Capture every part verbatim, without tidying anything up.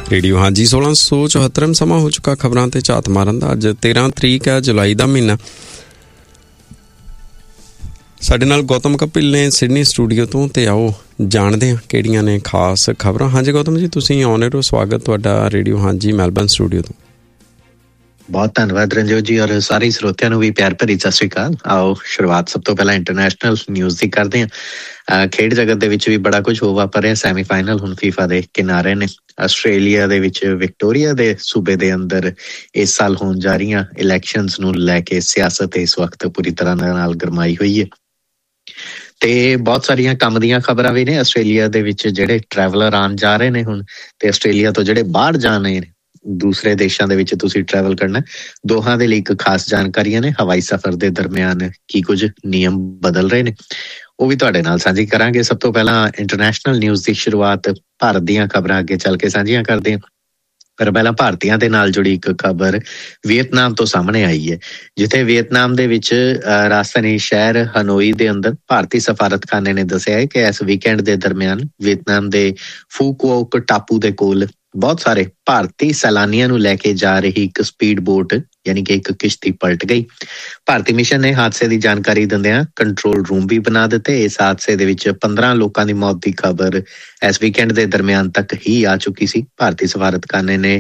Radio ਹਾਂਜੀ सोलह सौ चौहत्तरवें ਸਮਾਂ ਹੋ ਚੁੱਕਾ ਖਬਰਾਂ ਤੇ ਝਾਤ ਮਾਰਨ ਦਾ। ਅੱਜ तेरह ਤਰੀਕ ਹੈ ਜੁਲਾਈ ਦਾ ਮਹੀਨਾ। ਸਾਡੇ ਨਾਲ ਗੌਤਮ ਕਪਿਲ ਨੇ ਸਿਡਨੀ ਸਟੂਡੀਓ ਤੋਂ, ਤੇ ਆਓ ਜਾਣਦੇ ਹਾਂ ਕਿਹੜੀਆਂ ਨੇ ਖਾਸ ਖਬਰਾਂ। ਹਾਂਜੀ ਗੌਤਮ ਜੀ, ਤੁਸੀਂ ਆਨ 에ਅਰ ਹੋ, ਸਵਾਗਤ ਤੁਹਾਡਾ ਰੇਡੀਓ ਹਾਂਜੀ ਮੈਲਬਰਨ ਸਟੂਡੀਓ ਤੋਂ। ਬਹੁਤ ਧੰਨਵਾਦ ਰਣਜੋਤ ਜੀ, ਔਰ ਸਾਰੇ ਸਰੋਤਿਆਂ ਨੂੰ ਵੀ ਪਿਆਰ ਭਰੀ ਸਤਿ ਸ਼੍ਰੀ ਅਕਾਲ। ਆਓ ਸ਼ੁਰੂਆਤ ਸਭ ਤੋਂ ਪਹਿਲਾਂ ਇੰਟਰਨੈਸ਼ਨਲ ਨਿਊਜ਼ ਦੀ ਕਰਦੇ ਹਾਂ। ਖੇਡ ਜਗਤ ਦੇ ਵਿੱਚ ਵੀ ਬੜਾ ਕੁਝ ਹੋ ਵਾਪਰ ਰਿਹਾ। ਸੈਮੀਫਾਈਨਲ ਹੁਣ ਫੀਫਾ ਦੇ ਕਿਨਾਰੇ ਨੇ। ਆਸਟ੍ਰੇਲੀਆ ਦੇ ਵਿੱਚ ਵਿਕਟੋਰੀਆ ਦੇ ਸੂਬੇ ਦੇ ਅੰਦਰ ਇਸ ਸਾਲ ਹੋਣ ਜਾ ਰਹੀਆਂ ਇਲੈਕਸ਼ਨਸ ਨੂੰ ਲੈ ਕੇ ਸਿਆਸਤ ਇਸ ਵਕਤ ਪੂਰੀ ਤਰ੍ਹਾਂ ਨਾਲ ਗਰਮਾਈ ਹੋਈ ਹੈ, ਤੇ ਬਹੁਤ ਸਾਰੀਆਂ ਕੰਮ ਦੀਆਂ ਖਬਰਾਂ ਵੀ ਨੇ। ਆਸਟ੍ਰੇਲੀਆ ਦੇ ਵਿੱਚ ਜਿਹੜੇ ਟਰੈਵਲਰ ਆਉਣ ਜਾ ਰਹੇ ਨੇ ਹੁਣ, ਤੇ ਆਸਟ੍ਰੇਲੀਆ ਤੋਂ ਜਿਹੜੇ ਬਾਹਰ ਜਾਣੇ ਨੇ, ਦੂਸਰੇ ਦੇਸ਼ਾਂ ਦੇ ਵਿੱਚ ਤੁਸੀਂ ਟਰੈਵਲ ਕਰਨਾ, ਦੋਹਾਂ ਦੇ ਲਈ ਇੱਕ ਖਾਸ ਜਾਣਕਾਰੀਆਂ ਨੇ। ਹਵਾਈ ਸਫ਼ਰ ਦੇ ਦਰਮਿਆਨ ਕੀ ਕੁਝ ਨਿਯਮ ਬਦਲ ਰਹੇ ਨੇ, ਉਹ ਵੀ ਤੁਹਾਡੇ ਨਾਲ ਸਾਂਝੀ ਕਰਾਂਗੇ। ਸਭ ਤੋਂ ਪਹਿਲਾਂ ਇੰਟਰਨੈਸ਼ਨਲ ਨਿਊਜ਼ ਦੀ ਸ਼ੁਰੂਆਤ ਭਾਰਤ ਦੀਆਂ ਖਬਰਾਂ ਅੱਗੇ ਚੱਲ ਕੇ ਸਾਂਝੀਆਂ ਕਰਦੇ ਹਾਂ। ਪਰ ਪਹਿਲਾਂ ਭਾਰਤੀਆਂ ਦੇ ਨਾਲ ਜੁੜੀ ਇੱਕ ਖਬਰ ਵੀਅਤਨਾਮ ਤੋਂ ਸਾਹਮਣੇ ਆਈ ਹੈ, ਜਿੱਥੇ ਵੀਅਤਨਾਮ ਦੇ ਵਿੱਚ ਰਾਜਧਾਨੀ ਸ਼ਹਿਰ ਹਨੋਈ ਦੇ ਅੰਦਰ ਭਾਰਤੀ ਸਫਾਰਤਖਾਨੇ ਨੇ ਦੱਸਿਆ ਹੈ ਕਿ ਇਸ ਵੀਕਐਂਡ ਦੇ ਦਰਮਿਆਨ ਵੀਅਤਨਾਮ ਦੇ ਫੂ ਕੁਓਕ ਟਾਪੂ ਦੇ ਕੋਲ ਬਹੁਤ ਸਾਰੇ ਭਾਰਤੀ ਸੈਲਾਨੀਆਂ ਨੂੰ ਲੈ ਕੇ ਜਾ ਰਹੀ ਇੱਕ ਸਪੀਡ ਬੋਟ ਯਾਨੀ ਕਿ ਇੱਕ ਕਿਸ਼ਤੀ ਪਲਟ ਗਈ। ਭਾਰਤੀ ਮਿਸ਼ਨ ਨੇ ਹਾਦਸੇ ਦੀ ਜਾਣਕਾਰੀ ਦਿੰਦਿਆਂ ਕੰਟਰੋਲ ਰੂਮ ਵੀ ਬਣਾ ਦਿੱਤੇ। ਇਸ ਹਾਦਸੇ ਦੇ ਵਿੱਚ ਪੰਦਰਾਂ ਲੋਕਾਂ ਦੀ ਮੌਤ ਦੀ ਖਬਰ ਇਸ ਵੀਕਐਂਡ ਦੇ ਦਰਮਿਆਨ ਤੱਕ ਹੀ ਆ ਚੁੱਕੀ ਸੀ। ਭਾਰਤੀ ਸਫਾਰਤਖਾਨੇ ਨੇ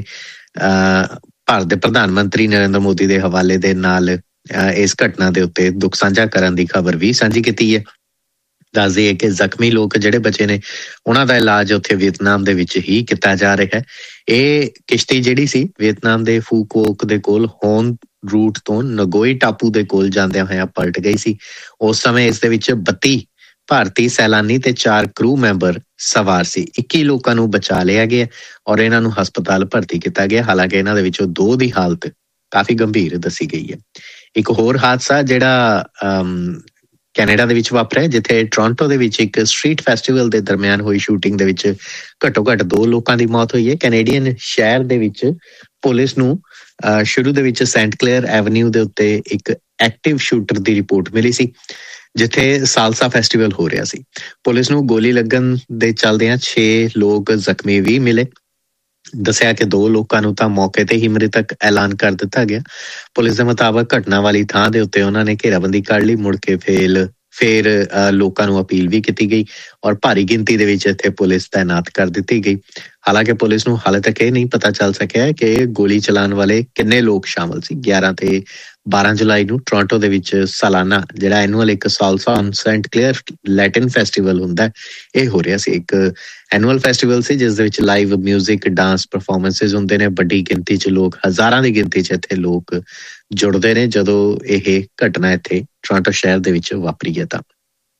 ਅਹ ਭਾਰਤ ਦੇ ਪ੍ਰਧਾਨ ਮੰਤਰੀ ਨਰਿੰਦਰ ਮੋਦੀ ਦੇ ਹਵਾਲੇ ਦੇ ਨਾਲ ਇਸ ਘਟਨਾ ਦੇ ਉੱਤੇ ਦੁੱਖ ਸਾਂਝਾ ਕਰਨ ਦੀ ਖਬਰ ਵੀ ਸਾਂਝੀ ਕੀਤੀ ਹੈ। ਦੱਸ ਦਈਏ ਕਿ ਜ਼ਖਮੀ ਲੋਕ ਜਿਹੜੇ ਬਚੇ ਨੇ, ਉਹਨਾਂ ਦਾ ਇਲਾਜ ਉੱਥੇ ਵੀਅਤਨਾਮ ਦੇ ਵਿੱਚ ਹੀ ਕੀਤਾ ਜਾ ਰਿਹਾ ਹੈ। ਇਹ ਕਿਸ਼ਤੀ ਜਿਹੜੀ ਸੀ ਵੀਅਤਨਾਮ ਦੇ ਫੂਕੋਕ ਦੇ ਕੋਲ ਹੋਨ ਰੂਟ ਤੋਂ ਨਗੋਈ ਟਾਪੂ ਦੇ ਕੋਲ ਜਾਂਦਿਆਂ ਹੋਇਆਂ ਪਲਟ ਗਈ ਸੀ। ਉਸ ਸਮੇਂ ਇਸ ਦੇ ਵਿੱਚ ਬੱਤੀ ਭਾਰਤੀ ਸੈਲਾਨੀ ਤੇ ਚਾਰ ਕਰੂ ਮੈਂਬਰ ਸਵਾਰ ਸੀ। ਇੱਕੀ ਲੋਕਾਂ ਨੂੰ ਬਚਾ ਲਿਆ ਗਿਆ ਔਰ ਇਹਨਾਂ ਨੂੰ ਹਸਪਤਾਲ ਭਰਤੀ ਕੀਤਾ ਗਿਆ। ਹਾਲਾਂਕਿ ਇਹਨਾਂ ਦੇ ਵਿੱਚੋਂ ਦੋ ਦੀ ਹਾਲਤ ਕਾਫੀ ਗੰਭੀਰ ਦੱਸੀ ਗਈ ਹੈ। ਇੱਕ ਹੋਰ ਹਾਦਸਾ ਜਿਹੜਾ ਅਮ ਕੈਨੇਡਾ ਦੇ ਵਿੱਚ ਵਾਪਰਿਆ, ਜਿੱਥੇ ਟੋਰਾਂਟੋ ਦੇ ਵਿੱਚ ਇੱਕ ਸਟਰੀਟ ਫੈਸਟੀਵਲ ਦੇ ਦਰਮਿਆਨ ਹੋਈ ਸ਼ੂਟਿੰਗ ਦੇ ਵਿੱਚ ਘੱਟੋ ਘੱਟ ਦੋ ਲੋਕਾਂ ਦੀ ਮੌਤ ਹੋਈ ਹੈ। ਕੈਨੇਡੀਅਨ ਸ਼ਹਿਰ ਦੇ ਵਿੱਚ ਪੁਲਿਸ ਨੂੰ ਅਹ ਸ਼ੁਰੂ ਦੇ ਵਿੱਚ ਸੈਂਟ ਕਲੇਅਰ ਐਵਨਿਊ ਦੇ ਉੱਤੇ ਇੱਕ ਐਕਟਿਵ ਸ਼ੂਟਰ ਦੀ ਰਿਪੋਰਟ ਮਿਲੀ ਸੀ, ਜਿੱਥੇ ਸਾਲਸਾ ਫੈਸਟੀਵਲ ਹੋ ਰਿਹਾ ਸੀ। ਪੁਲਿਸ ਨੂੰ ਗੋਲੀ ਲੱਗਣ ਦੇ ਚੱਲਦਿਆਂ ਛੇ ਲੋਕ ਜ਼ਖਮੀ ਵੀ ਮਿਲੇ। ਦੱਸਿਆ ਕਿ ਦੋ ਲੋਕਾਂ ਨੂੰ ਤਾਂ ਮੌਕੇ ਤੇ ਹੀ ਮ੍ਰਿਤਕ ਐਲਾਨ ਕਰ ਦਿੱਤਾ ਗਿਆ। ਪੁਲਿਸ ਦੇ ਮੁਤਾਬਕ ਘਟਨਾ ਵਾਲੀ ਥਾਂ ਦੇ ਉੱਤੇ ਉਹਨਾਂ ਨੇ ਘੇਰਾਬੰਦੀ ਕਰ ਲਈ। ਮੁੜ ਕੇ ਫੇਲ ਫਿਰ ਲੋਕਾਂ ਨੂੰ ਅਪੀਲ ਵੀ ਕੀਤੀ ਗਈ ਔਰ ਭਾਰੀ ਗਿਣਤੀ ਦੇ ਵਿੱਚ ਇੱਥੇ ਪੁਲਿਸ ਤਾਇਨਾਤ ਕਰ ਦਿੱਤੀ ਗਈ। ਹਾਲਾਂਕਿ ਪੁਲਿਸ ਨੂੰ ਹਾਲੇ ਤੱਕ ਇਹ ਨਹੀਂ ਪਤਾ ਚੱਲ ਸਕਿਆ ਕਿ ਗੋਲੀ ਚਲਾਉਣ ਵਾਲੇ ਕਿੰਨੇ ਲੋਕ ਸ਼ਾਮਲ ਸੀ। ਗਿਆਰਾਂ ਤੇ ਬਾਰਾਂ ਜੁਲਾਈ ਨੂੰ ਟੋਰਾਂਟੋ ਦੇ ਵਿੱਚ ਸਾਲਾਨਾ ਜਿਹੜਾ ਐਨੂਅਲ ਇੱਕ salsa on Saint Clair Latin festival ਹੁੰਦਾ, ਇਹ ਹੋ ਰਿਹਾ ਸੀ। ਇੱਕ ਐਨੂਅਲ ਫੈਸਟੀਵਲ ਸੀ ਜਿਸ ਦੇ ਵਿੱਚ ਲਾਈਵ ਮਿਊਜ਼ਿਕ, ਡਾਂਸ ਪਰਫੋਰਮੈਂਸਿਸ ਹੁੰਦੇ ਨੇ। ਵੱਡੀ ਗਿਣਤੀ 'ਚ ਲੋਕ, ਹਜ਼ਾਰਾਂ ਦੀ ਗਿਣਤੀ 'ਚ ਇੱਥੇ ਲੋਕ ਜੁੜਦੇ ਨੇ ਜਦੋਂ ਇਹ ਘਟਨਾ ਇੱਥੇ ਟੋਰਾਂਟੋ ਸ਼ਹਿਰ ਦੇ ਵਿੱਚ ਵਾਪਰੀ ਹੈ। ਤਾਂ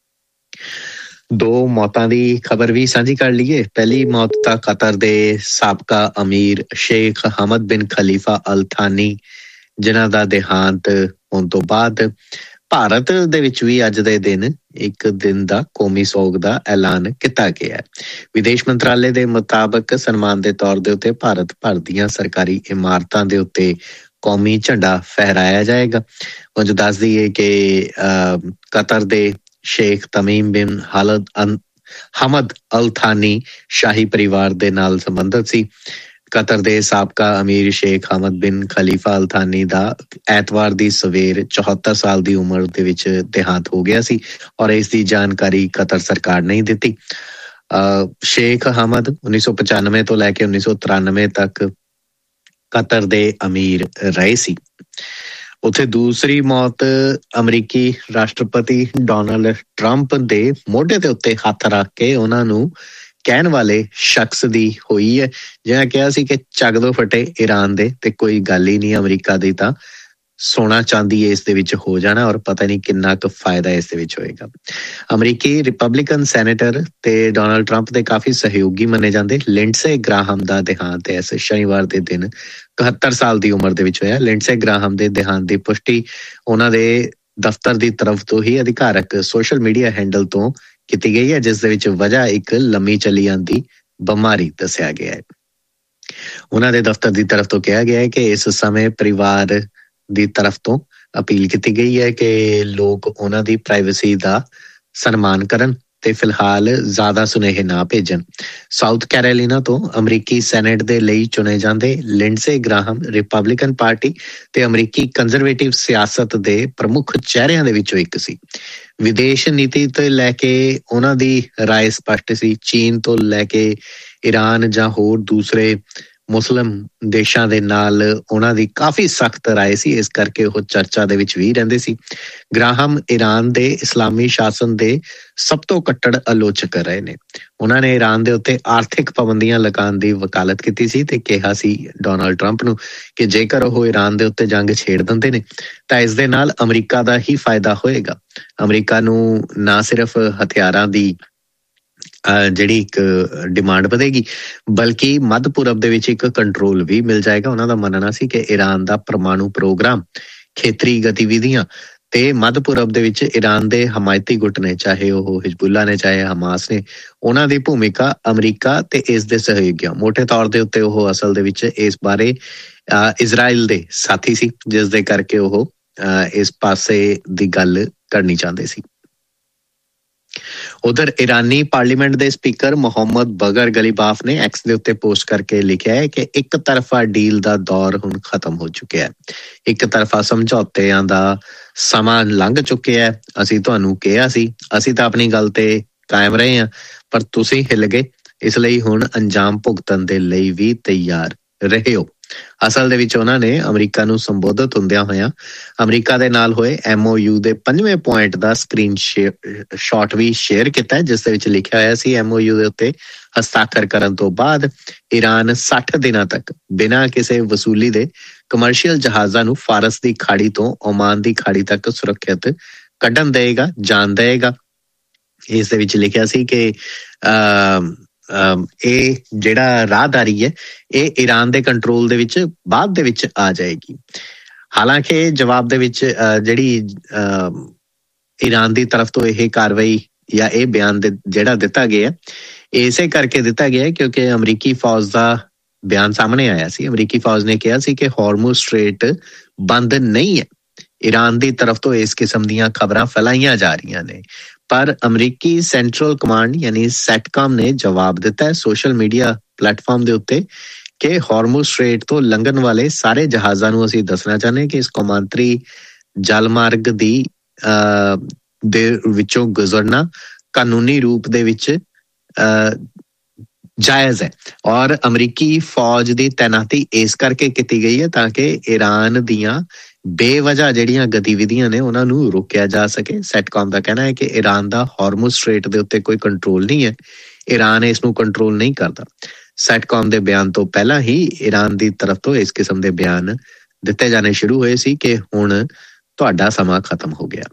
ਦੋ ਮੌਤਾਂ ਦੀ ਖਬਰ ਵੀ ਸਾਂਝੀ ਕਰ ਲਈਏ। ਪਹਿਲੀ ਮੌਤ ਤਾਂ ਕਤਰ ਦੇ ਸਾਬਕਾ ਅਮੀਰ ਸ਼ੇਖ ਹਮਦ ਬਿਨ ਖਲੀਫਾ ਅਲ ਥਾਨੀ, ਜਿਨ੍ਹਾਂ ਦਾ ਦੇਹਾਂਤ ਹੋਣ ਤੋਂ ਬਾਅਦ ਭਾਰਤ ਦੇ ਵਿੱਚ ਵੀ ਅੱਜ ਦੇ ਦਿਨ ਇੱਕ ਦਿਨ ਦਾ ਕੌਮੀ ਸੋਗ ਦਾ ਐਲਾਨ ਕੀਤਾ ਗਿਆ ਹੈ। ਵਿਦੇਸ਼ ਮੰਤਰਾਲੇ ਦੇ ਮੁਤਾਬਕ ਸਨਮਾਨ ਦੇ ਤੌਰ ਦੇ ਉੱਤੇ ਭਾਰਤ ਭਰ ਦੀਆਂ ਸਰਕਾਰੀ ਇਮਾਰਤਾਂ ਦੇ ਉੱਤੇ ਕੌਮੀ ਝੰਡਾ ਫਹਿਰਾਇਆ ਜਾਏਗਾ। ਉਂਝ ਦੱਸ ਦਈਏ ਕਿ ਅਹ ਕਤਰ ਦੇ ਸ਼ੇਖ ਤਮੀਮ ਬਿਨ ਹਾਲਦ ਹਮਦ ਅਲ ਥਾਨੀ ਸ਼ਾਹੀ ਪਰਿਵਾਰ ਦੇ ਨਾਲ ਸੰਬੰਧਿਤ ਸੀ। ਕਤਰ ਦੇ ਸਾਬਕਾ ਅਮੀਰ ਸ਼ੇਖ ਹਮਦ ਬਿਨ ਖਲੀਫਾ ਅਲ ਥਾਨੀ ਦਾ ਐਤਵਾਰ ਦੀ ਸਵੇਰ ਚੌਹੱਤਰ ਸਾਲ ਦੀ ਉਮਰ ਦੇ ਵਿੱਚ ਦੇਹਾਂਤ ਹੋ ਗਿਆ ਸੀ ਔਰ ਇਸ ਦੀ ਜਾਣਕਾਰੀ ਕਤਰ ਸਰਕਾਰ ਨੇ ਦਿੱਤੀ। ਅਹ ਸ਼ੇਖ ਹਮਦ ਉੱਨੀ ਸੌ ਪਚਾਨਵੇਂ ਤੋਂ ਲੈ ਕੇ ਉੱਨੀ ਸੌ ਤਰਾਨਵੇਂ ਤੱਕ ਕਤਰ ਦੇ ਅਮੀਰ ਰਹੇ ਸੀ। ਉੱਥੇ ਦੂਸਰੀ ਮੌਤ ਅਮਰੀਕੀ ਰਾਸ਼ਟਰਪਤੀ ਡੋਨਾਲਡ ਟਰੰਪ ਦੇ ਮੋਢੇ ਦੇ ਉੱਤੇ ਹੱਥ ਰੱਖ ਕੇ ਉਹਨਾਂ ਨੂੰ ਕਹਿਣ ਵਾਲੇ ਸ਼ਖਸ ਦੀ ਹੋਈ ਹੈ, ਜਿਹਨਾਂ ਕਿਹਾ ਸੀ ਕਿ ਚੱਕ ਦੋ ਫਟੇ ਈਰਾਨ ਦੇ, ਤੇ ਕੋਈ ਗੱਲ ਹੀ ਨਹੀਂ ਅਮਰੀਕਾ ਦੀ ਤਾਂ ਸੋਨਾ ਚਾਂਦੀ ਇਸ ਦੇ ਵਿੱਚ ਹੋ ਜਾਣਾ ਔਰ ਪਤਾ ਨਹੀਂ ਕਿੰਨਾ ਕੁ ਫਾਇਦਾ ਇਸ ਦੇ ਵਿੱਚ ਹੋਏਗਾ। ਅਮਰੀਕੀ ਰਿਪਬਲਿਕਨ ਸੈਨੇਟਰ ਤੇ ਡੋਨਾਲਡ ਟਰੰਪ ਦੇ ਕਾਫੀ ਸਹਿਯੋਗੀ ਮੰਨੇ ਜਾਂਦੇ ਲਿੰਡਸੇ ਗ੍ਰਾਹਮ ਦਾ ਦੇਹਾਂਤ ਇਸ ਸ਼ਨੀਵਾਰ ਦੇ ਦਿਨ ਇਕਹੱਤਰ ਸਾਲ ਦੀ ਉਮਰ ਦੇ ਵਿੱਚ ਹੋਇਆ। ਲਿੰਡਸੇ ਗ੍ਰਾਹਮ ਦੇ ਦੇਹਾਂਤ ਦੀ ਪੁਸ਼ਟੀ ਉਹਨਾਂ ਦੇ ਦਫ਼ਤਰ ਦੀ ਤਰਫ ਤੋਂ ਹੀ ਅਧਿਕਾਰਕ ਸੋਸ਼ਲ ਮੀਡੀਆ ਹੈਂਡਲ ਤੋਂ ਕੀਤੀ ਗਈ ਹੈ, ਜਿਸ ਦੇ ਵਿੱਚ ਵਜ੍ਹਾ ਇੱਕ ਲੰਮੀ ਚੱਲੀ ਆਉਂਦੀ ਬਿਮਾਰੀ ਦੱਸਿਆ ਗਿਆ ਹੈ। ਉਹਨਾਂ ਦੇ ਦਫ਼ਤਰ ਦੀ ਤਰਫ ਤੋਂ ਕਿਹਾ ਗਿਆ ਹੈ ਕਿ ਇਸ ਸਮੇਂ ਪਰਿਵਾਰ ਦੀ ਤਰਫ ਤੋਂ ਅਪੀਲ ਕੀਤੀ ਗਈ ਹੈ ਕਿ ਲੋਕ ਉਹਨਾਂ ਦੀ ਪ੍ਰਾਈਵੇਸੀ ਦਾ ਸਨਮਾਨ ਕਰਨ ਤੇ ਫਿਲਹਾਲ ਜ਼ਿਆਦਾ ਸੁਨੇਹੇ ਨਾ ਭੇਜਣ। ਸਾਊਥ ਕੈਰੋਲੀਨਾ ਤੋਂ ਅਮਰੀਕੀ ਸੈਨੇਟ ਦੇ ਲਈ ਚੁਣੇ ਜਾਂਦੇ ਲਿੰਡਸੇ ਗ੍ਰਾਹਮ ਰਿਪਬਲਿਕਨ ਪਾਰਟੀ ਤੇ ਅਮਰੀਕੀ ਕੰਜ਼ਰਵੇਟਿਵ ਸਿਆਸਤ ਦੇ ਪ੍ਰਮੁੱਖ ਚਿਹਰਿਆਂ ਦੇ ਵਿੱਚੋਂ ਇੱਕ ਸੀ। ਵਿਦੇਸ਼ ਨੀਤੀ ਤੋਂ ਲੈ ਕੇ ਉਹਨਾਂ ਦੀ ਰਾਏ ਸਪਸ਼ਟ ਸੀ। ਚੀਨ ਤੋਂ ਲੈ ਕੇ ਈਰਾਨ ਜਾਂ ਹੋਰ ਦੂਸਰੇ ਮੁਸਲਿਮ ਦੇਸ਼ਾਂ ਦੇ ਨਾਲ ਉਹਨਾਂ ਦੀ ਕਾਫੀ ਸਖਤ ਰਾਏ ਸੀ, ਇਸ ਕਰਕੇ ਉਹ ਚਰਚਾ ਦੇ ਵਿੱਚ ਵੀ ਰਹਿੰਦੇ ਸੀ। ਗ੍ਰਾਹਮ ਈਰਾਨ ਦੇ ਇਸਲਾਮੀ ਸ਼ਾਸਨ ਦੇ ਸਭ ਤੋਂ ਕੱਟੜ ਆਲੋਚਕ ਰਹੇ ਨੇ। ਉਹਨਾਂ ਨੇ ਈਰਾਨ ਦੇ ਉੱਤੇ ਆਰਥਿਕ ਪਾਬੰਦੀਆਂ ਲਗਾਉਣ ਦੀ ਵਕਾਲਤ ਕੀਤੀ ਸੀ ਤੇ ਕਿਹਾ ਸੀ ਡੋਨਾਲਡ ਟਰੰਪ ਨੂੰ ਕਿ ਜੇਕਰ ਉਹ ਈਰਾਨ ਦੇ ਉੱਤੇ ਜੰਗ ਛੇੜ ਦਿੰਦੇ ਨੇ ਤਾਂ ਇਸ ਦੇ ਨਾਲ ਅਮਰੀਕਾ ਦਾ ਹੀ ਫਾਇਦਾ ਹੋਏਗਾ। ਅਮਰੀਕਾ ਨੂੰ ਨਾ ਸਿਰਫ ਹਥਿਆਰਾਂ ਦੀ ਜਿਹੜੀ ਇੱਕ ਡਿਮਾਂਡ ਵਧੇਗੀ ਬਲਕਿ ਮੱਧ ਪੂਰਬ ਦੇ ਵਿੱਚ ਇੱਕ ਕੰਟਰੋਲ ਵੀ ਮਿਲ ਜਾਏਗਾ। ਉਹਨਾਂ ਦਾ ਮੰਨਣਾ ਸੀ ਕਿ ਈਰਾਨ ਦਾ ਪਰਮਾਣੂ ਪ੍ਰੋਗਰਾਮ, ਖੇਤਰੀ ਗਤੀਵਿਧੀਆਂ ਤੇ ਮੱਧ ਪੂਰਬ ਦੇ ਵਿੱਚ ਈਰਾਨ ਦੇ ਹਮਾਇਤੀ ਗੁੱਟ ਨੇ, ਚਾਹੇ ਉਹ ਹਿਜ਼ਬੁੱਲਾ ਨੇ ਚਾਹੇ ਹਮਾਸ ਨੇ, ਉਹਨਾਂ ਦੀ ਭੂਮਿਕਾ ਅਮਰੀਕਾ ਤੇ ਇਸ ਦੇ ਸਹਿਯੋਗੀਆਂ ਮੋਟੇ ਤੌਰ ਦੇ ਉੱਤੇ ਉਹ ਅਸਲ ਦੇ ਵਿੱਚ ਇਸ ਬਾਰੇ ਇਜ਼ਰਾਈਲ ਦੇ ਸਾਥੀ ਸੀ, ਜਿਸ ਦੇ ਕਰਕੇ ਉਹ ਇਸ ਪਾਸੇ ਦੀ ਗੱਲ ਕਰਨੀ ਚਾਹੁੰਦੇ ਸੀ। ਉਧਰ ਈਰਾਨੀ ਪਾਰਲੀਮੈਂਟ ਦੇ ਸਪੀਕਰ ਮੁਹੰਮਦ ਬਗਰ ਗਲੀਬਾਫ ਨੇ ਐਕਸ ਦੇ ਉੱਤੇ ਪੋਸਟ ਕਰਕੇ ਲਿਖਿਆ ਹੈ ਕਿ ਇੱਕ ਤਰਫਾ ਡੀਲ ਦਾ ਦੌਰ ਹੁਣ ਖਤਮ ਹੋ ਚੁੱਕਿਆ ਹੈ। ਇੱਕ ਤਰਫਾ ਸਮਝੌਤਿਆਂ ਦਾ ਸਮਾਂ ਲੰਘ ਚੁੱਕਿਆ ਹੈ। ਅਸੀਂ ਤੁਹਾਨੂੰ ਕਿਹਾ ਸੀ, ਅਸੀਂ ਤਾਂ ਆਪਣੀ ਗੱਲ ਤੇ ਕਾਇਮ ਰਹੇ ਹਾਂ, ਪਰ ਤੁਸੀਂ ਹਿੱਲ ਗਏ, ਇਸ ਲਈ ਹੁਣ ਅੰਜਾਮ ਭੁਗਤਣ ਦੇ ਲਈ ਵੀ ਤਿਆਰ ਰਹੇ ਹੋ। ਅਸਲ ਦੇ ਵਿੱਚ ਉਹਨਾਂ ਨੇ ਅਮਰੀਕਾ ਨੂੰ ਸੰਬੋਧਿਤ ਹੁੰਦਿਆਂ ਹੋਇਆਂ ਅਮਰੀਕਾ ਦੇ ਨਾਲ ਹੋਏ ਐਮ ਓ ਯੂ ਦੇ ਪੰਜਵੇਂ ਪੁਆਇੰਟ ਦਾ ਸਕਰੀਨ ਸ਼ਾਟ ਵੀ ਸ਼ੇਅਰ ਕੀਤਾ, ਜਿਸ ਦੇ ਵਿੱਚ ਲਿਖਿਆ ਹੋਇਆ ਸੀ ਐਮ ਓ ਯੂ ਦੇ ਉੱਤੇ ਹਸਤਾਖਰ ਕਰਨ ਤੋਂ ਬਾਅਦ ਈਰਾਨ ਸੱਠ ਦਿਨਾਂ ਤੱਕ ਬਿਨਾਂ ਕਿਸੇ ਵਸੂਲੀ ਦੇ ਕਮਰਸ਼ੀਅਲ ਜਹਾਜ਼ਾਂ ਨੂੰ ਫਾਰਸ ਦੀ ਖਾੜੀ ਤੋਂ ਓਮਾਨ ਦੀ ਖਾੜੀ ਤੱਕ ਸੁਰੱਖਿਅਤ ਕੱਢਣ ਦੇਏਗਾ, ਜਾਣ ਦੇਏਗਾ। ਇਸ ਦੇ ਵਿੱਚ ਲਿਖਿਆ ਸੀ ਕਿ ਅਹ ਇਹ ਜਿਹੜਾ ਰਾਹਦਾਰੀ ਹੈ ਇਹ ਈਰਾਨ ਦੇ ਕੰਟਰੋਲ ਦੇ ਵਿੱਚ ਬਾਅਦ ਦੇ ਵਿੱਚ ਆ ਜਾਏਗੀ। ਹਾਲਾਂਕਿ ਜਵਾਬ ਦੇ ਵਿੱਚ ਜਿਹੜੀ ਈਰਾਨ ਦੀ ਤਰਫ ਤੋਂ ਇਹ ਕਾਰਵਾਈ ਜਾਂ ਇਹ ਬਿਆਨ ਜਿਹੜਾ ਦਿੱਤਾ ਗਿਆ ਇਸੇ ਕਰਕੇ ਦਿੱਤਾ ਗਿਆ ਕਿਉਂਕਿ ਅਮਰੀਕੀ ਫੌਜ ਦਾ ਬਿਆਨ ਸਾਹਮਣੇ ਆਇਆ ਸੀ। ਅਮਰੀਕੀ ਫੌਜ ਨੇ ਕਿਹਾ ਸੀ ਕਿ ਹਾਰਮੁਜ਼ ਸਟ੍ਰੇਟ ਬੰਦ ਨਹੀਂ ਹੈ। ਈਰਾਨ ਦੀ ਤਰਫ ਤੋਂ ਇਸ ਕਿਸਮ ਦੀਆਂ ਖਬਰਾਂ ਫੈਲਾਈਆਂ ਜਾ ਰਹੀਆਂ ਨੇ, ਪਰ ਅਮਰੀਕੀ ਸੈਂਟਰਲ ਕਮਾਂਡ ਯਾਨੀ ਸੈਟਕਾਮ ਨੇ ਜਵਾਬ ਦਿੱਤਾ ਹੈ ਸੋਸ਼ਲ ਮੀਡੀਆ ਪਲੇਟਫਾਰਮ ਦੇ ਉੱਤੇ ਕਿ ਹਾਰਮੁਜ਼ ਸਟ੍ਰੇਟ ਤੋਂ ਲੰਘਣ ਵਾਲੇ ਸਾਰੇ ਜਹਾਜ਼ਾਂ ਨੂੰ ਅਸੀਂ ਦੱਸਣਾ ਚਾਹੁੰਦੇ ਕਿ ਇਸ ਕੌਮਾਂਤਰੀ ਜਲ ਮਾਰਗ ਦੀ ਦੇ ਵਿੱਚੋਂ ਗੁਜ਼ਰਨਾ ਕਾਨੂੰਨੀ ਰੂਪ ਦੇ ਵਿੱਚ ਜਾਇਜ਼ ਹੈ ਔਰ ਅਮਰੀਕੀ ਫੌਜ ਦੀ ਤੈਨਾਤੀ ਇਸ ਕਰਕੇ ਕੀਤੀ ਗਈ ਹੈ ਤਾਂ ਕਿ ਈਰਾਨ ਦੀਆਂ ਬੇਵਜ੍ਹਾ ਜਿਹੜੀਆਂ ਗਤੀਵਿਧੀਆਂ ਨੇ ਉਹਨਾਂ ਨੂੰ ਰੋਕਿਆ ਜਾ ਸਕੇ। ਸੈਟਕਾਮ ਦਾ ਕਹਿਣਾ ਹੈ ਕਿ ਈਰਾਨ ਦਾ ਹਾਰਮੁਜ਼ ਸਟ੍ਰੇਟ ਦੇ ਉੱਤੇ ਕੋਈ ਕੰਟਰੋਲ ਨਹੀਂ ਹੈ, ਈਰਾਨ ਇਸ ਨੂੰ ਕੰਟਰੋਲ ਨਹੀਂ ਕਰਦਾ। ਸੈਟਕਾਮ ਦੇ ਬਿਆਨ ਤੋਂ ਪਹਿਲਾਂ ਹੀ ਈਰਾਨ ਦੀ ਤਰਫ ਤੋਂ ਇਸ ਕਿਸਮ ਦੇ ਬਿਆਨ ਦਿੱਤੇ ਜਾਣੇ ਸ਼ੁਰੂ ਹੋਏ ਸੀ ਕਿ ਹੁਣ ਤੁਹਾਡਾ ਸਮਾਂ ਖਤਮ ਹੋ ਗਿਆ।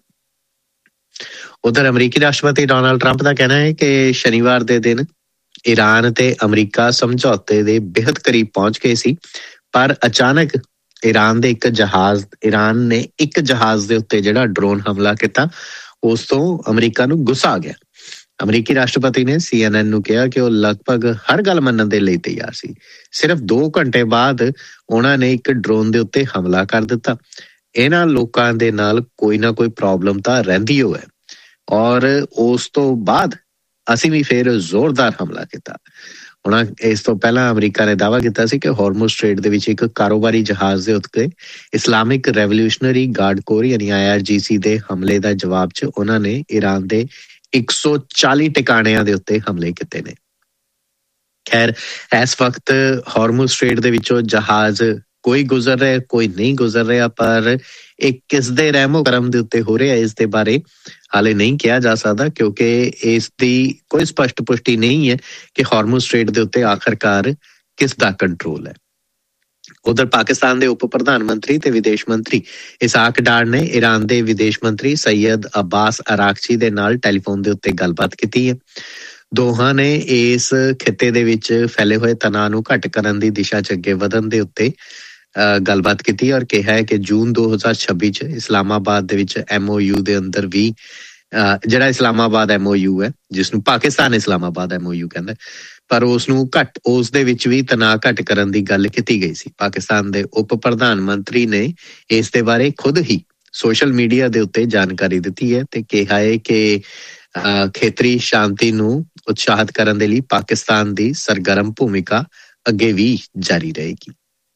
ਉਧਰ ਅਮਰੀਕੀ ਰਾਸ਼ਟਰਪਤੀ ਡੋਨਾਲਡ ਟਰੰਪ ਦਾ ਕਹਿਣਾ ਹੈ ਕਿ ਸ਼ਨੀਵਾਰ ਦੇ ਦਿਨ ਈਰਾਨ ਤੇ ਅਮਰੀਕਾ ਸਮਝੌਤੇ ਦੇ ਬੇਹੱਦ ਕਰੀਬ ਪਹੁੰਚ ਗਏ ਸੀ, ਪਰ ਅਚਾਨਕ ਈਰਾਨ ਦੇ ਇੱਕ ਜਹਾਜ਼ ਈਰਾਨ ਨੇ ਇੱਕ ਜਹਾਜ਼ ਦੇ ਉੱਤੇ ਜਿਹੜਾ ਡਰੋਨ ਹਮਲਾ ਕੀਤਾ ਉਸ ਤੋਂ ਅਮਰੀਕਾ ਨੂੰ ਗੁੱਸਾ ਆ ਗਿਆ। ਅਮਰੀਕੀ ਰਾਸ਼ਟਰਪਤੀ ਨੇ ਸੀ ਐਨ ਐਨ ਨੂੰ ਕਿਹਾ ਕਿ ਉਹ ਲਗਭਗ ਹਰ ਗੱਲ ਮੰਨਣ ਦੇ ਲਈ ਤਿਆਰ ਸੀ। ਸਿਰਫ ਦੋ ਘੰਟੇ ਬਾਅਦ ਉਹਨਾਂ ਨੇ ਇੱਕ ਡਰੋਨ ਦੇ ਉੱਤੇ ਹਮਲਾ ਕਰ ਦਿੱਤਾ। ਇਹਨਾਂ ਲੋਕਾਂ ਦੇ ਨਾਲ ਕੋਈ ਨਾ ਕੋਈ ਪ੍ਰੋਬਲਮ ਤਾਂ ਰਹਿੰਦੀ ਹੋ ਹੈ ਔਰ ਉਸ ਤੋਂ ਬਾਅਦ ਅਸੀਂ ਵੀ ਫਿਰ ਜ਼ੋਰਦਾਰ ਹਮਲਾ ਕੀਤਾ। ਹੁਣ ਇਸ ਤੋਂ ਪਹਿਲਾਂ ਅਮਰੀਕਾ ਨੇ ਦਾਅਵਾ ਕੀਤਾ ਸੀ ਕਿ ਹਾਰਮੁਜ਼ ਸਟ੍ਰੇਟ ਦੇ ਵਿੱਚ ਇੱਕ ਕਾਰੋਬਾਰੀ ਜਹਾਜ਼ ਦੇ ਉੱਤੇ ਇਸਲਾਮਿਕ ਰੈਵੋਲਿਊਸ਼ਨਰੀ ਗਾਰਡ ਕੋਰ ਯਾਨੀ ਆਈ ਆਰ ਜੀ ਸੀ ਦੇ ਹਮਲੇ ਦਾ ਜਵਾਬ 'ਚ ਉਹਨਾਂ ਨੇ ਈਰਾਨ ਦੇ ਇੱਕ ਸੌ ਚਾਲੀ ਟਿਕਾਣਿਆਂ ਦੇ ਉੱਤੇ ਹਮਲੇ ਕੀਤੇ ਨੇ। ਖੈਰ ਇਸ ਵਕਤ ਹਾਰਮੁਜ਼ ਸਟ੍ਰੇਟ ਦੇ ਵਿੱਚੋਂ ਜਹਾਜ਼ ਕੋਈ ਗੁਜ਼ਰ ਰਿਹਾ ਕੋਈ ਨਹੀਂ ਗੁਜ਼ਰ ਰਿਹਾ, ਪਰ ਇਹ ਕਿਸ ਦੇ ਰਹਿਮੋ ਕਰਮ ਦੇ ਉੱਤੇ ਹੋ ਰਿਹਾ ਇਸ ਦੇ ਬਾਰੇ ਹਾਲੇ ਨਹੀਂ ਕਿਹਾ ਜਾ ਸਕਦਾ ਕਿਉਂਕਿ ਇਸ ਦੀ ਕੋਈ ਸਪਸ਼ਟ ਪੁਸ਼ਟੀ ਨਹੀਂ ਹੈ ਕਿ ਹਾਰਮੁਜ਼ ਸਟ੍ਰੇਟ ਦੇ ਉੱਤੇ ਆਖਰਕਾਰ ਕਿਸ ਦਾ ਕੰਟਰੋਲ ਹੈ। ਉਧਰ ਪਾਕਿਸਤਾਨ ਦੇ ਉਪ ਪ੍ਰਧਾਨ ਮੰਤਰੀ ਤੇ ਵਿਦੇਸ਼ ਮੰਤਰੀ ਇਸਾਕ ਡਾਰ ਨੇ ਈਰਾਨ ਦੇ ਵਿਦੇਸ਼ ਮੰਤਰੀ ਸੈਯਦ ਅਬਾਸ ਅਰਾਕਚੀ ਦੇ ਨਾਲ ਟੈਲੀਫੋਨ ਦੇ ਉੱਤੇ ਗੱਲਬਾਤ ਕੀਤੀ ਹੈ। ਦੋਹਾਂ ਨੇ ਇਸ ਖਿੱਤੇ ਦੇ ਵਿੱਚ ਫੈਲੇ ਹੋਏ ਤਣਾਅ ਨੂੰ ਘੱਟ ਕਰਨ ਦੀ ਦਿਸ਼ਾ 'ਚ ਅੱਗੇ ਵਧਣ ਦੇ ਉੱਤੇ ਗੱਲਬਾਤ ਕੀਤੀ ਔਰ ਕਿਹਾ ਹੈ ਕਿ ਜੂਨ ਦੋ ਹਜ਼ਾਰ ਛੱਬੀ 'ਚ ਇਸਲਾਮਾਬਾਦ ਦੇ ਵਿੱਚ ਐਮ ਓ ਯੂ ਦੇ ਅੰਦਰ ਵੀ ਜਿਹੜਾ ਇਸਲਾਮਾਬਾਦ ਐਮ ਓ ਯੂ ਹੈ ਜਿਸਨੂੰ Pakistan Islamabad M O you ਕਹਿੰਦਾ, ਪਰ ਉਸਨੂੰ ਘੱਟ ਉਸ ਦੇ ਵਿੱਚ ਵੀ ਤਣਾਅ ਘੱਟ ਕਰਨ ਦੀ ਗੱਲ ਕੀਤੀ ਗਈ ਸੀ। ਪਾਕਿਸਤਾਨ ਦੇ ਉਪ ਪ੍ਰਧਾਨ ਮੰਤਰੀ ਨੇ ਇਸ ਦੇ ਬਾਰੇ ਖੁਦ ਹੀ ਸੋਸ਼ਲ ਮੀਡੀਆ ਦੇ ਉੱਤੇ ਜਾਣਕਾਰੀ ਦਿੱਤੀ ਹੈ ਤੇ ਕਿਹਾ ਹੈ ਕਿ ਖੇਤਰੀ ਸ਼ਾਂਤੀ ਨੂੰ ਉਤਸ਼ਾਹਿਤ ਕਰਨ ਦੇ ਲਈ ਪਾਕਿਸਤਾਨ ਦੀ ਸਰਗਰਮ ਭੂਮਿਕਾ ਅੱਗੇ ਵੀ ਜਾਰੀ ਰਹੇਗੀ।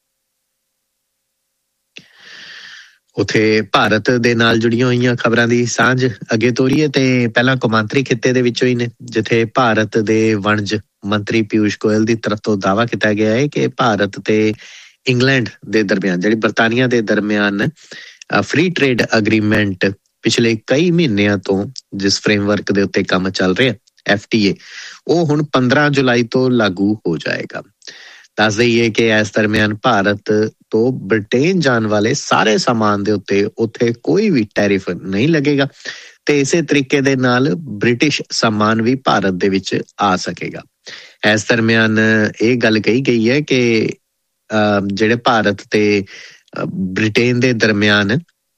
ਉੱਥੇ ਭਾਰਤ ਦੇ ਨਾਲ ਜੁੜੀਆਂ ਹੋਈਆਂ ਖਬਰਾਂ ਦੀ ਸਾਂਝ ਅੱਗੇ ਤੋਰੀਏ ਤੇ ਪਹਿਲਾਂ ਕੌਮਾਂਤਰੀ ਖਿੱਤੇ ਦੇ ਵਿੱਚੋਂ ਹੀ ਨੇ, ਜਿੱਥੇ ਭਾਰਤ ਦੇ ਵਣਜ ਮੰਤਰੀ ਪਿਊਸ਼ ਗੋਇਲ ਦੀ ਤਰਫ ਤੋਂ ਦਾਅਵਾ ਕੀਤਾ ਗਿਆ ਹੈ ਕਿ ਭਾਰਤ ਤੇ ਇੰਗਲੈਂਡ ਦੇ ਦਰਮਿਆਨ, ਜਿਹੜੀ ਬਰਤਾਨੀਆ ਦੇ ਦਰਮਿਆਨ ਫ੍ਰੀ ਟ੍ਰੇਡ ਅਗਰੀਮੈਂਟ ਪਿਛਲੇ ਕਈ ਮਹੀਨਿਆਂ ਤੋਂ ਜਿਸ ਫਰੇਮਵਰਕ ਦੇ ਉੱਤੇ ਕੰਮ ਚੱਲ ਰਿਹਾ ਐਫ ਟੀ ਏ, ਉਹ ਹੁਣ ਪੰਦਰਾਂ ਜੁਲਾਈ ਤੋਂ ਲਾਗੂ ਹੋ ਜਾਏਗਾ। ਦੱਸ ਦਈਏ ਕਿ ਇਸ ਦਰਮਿਆਨ ਭਾਰਤ ਤੋਂ ਬ੍ਰਿਟੇਨ ਜਾਣ ਵਾਲੇ ਸਾਰੇ ਸਾਮਾਨ ਦੇ ਉੱਤੇ ਉੱਥੇ ਕੋਈ ਵੀ ਟੈਰਿਫ ਨਹੀਂ ਲੱਗੇਗਾ ਤੇ ਇਸੇ ਤਰੀਕੇ ਦੇ ਨਾਲ ਬ੍ਰਿਟਿਸ਼ ਸਾਮਾਨ ਵੀ ਭਾਰਤ ਦੇ ਵਿੱਚ ਆ ਸਕੇਗਾ। ਇਸ ਦਰਮਿਆਨ ਇਹ ਗੱਲ ਕਹੀ ਗਈ ਹੈ ਕਿ ਜਿਹੜੇ ਭਾਰਤ ਤੇ ਬ੍ਰਿਟੇਨ ਦੇ ਦਰਮਿਆਨ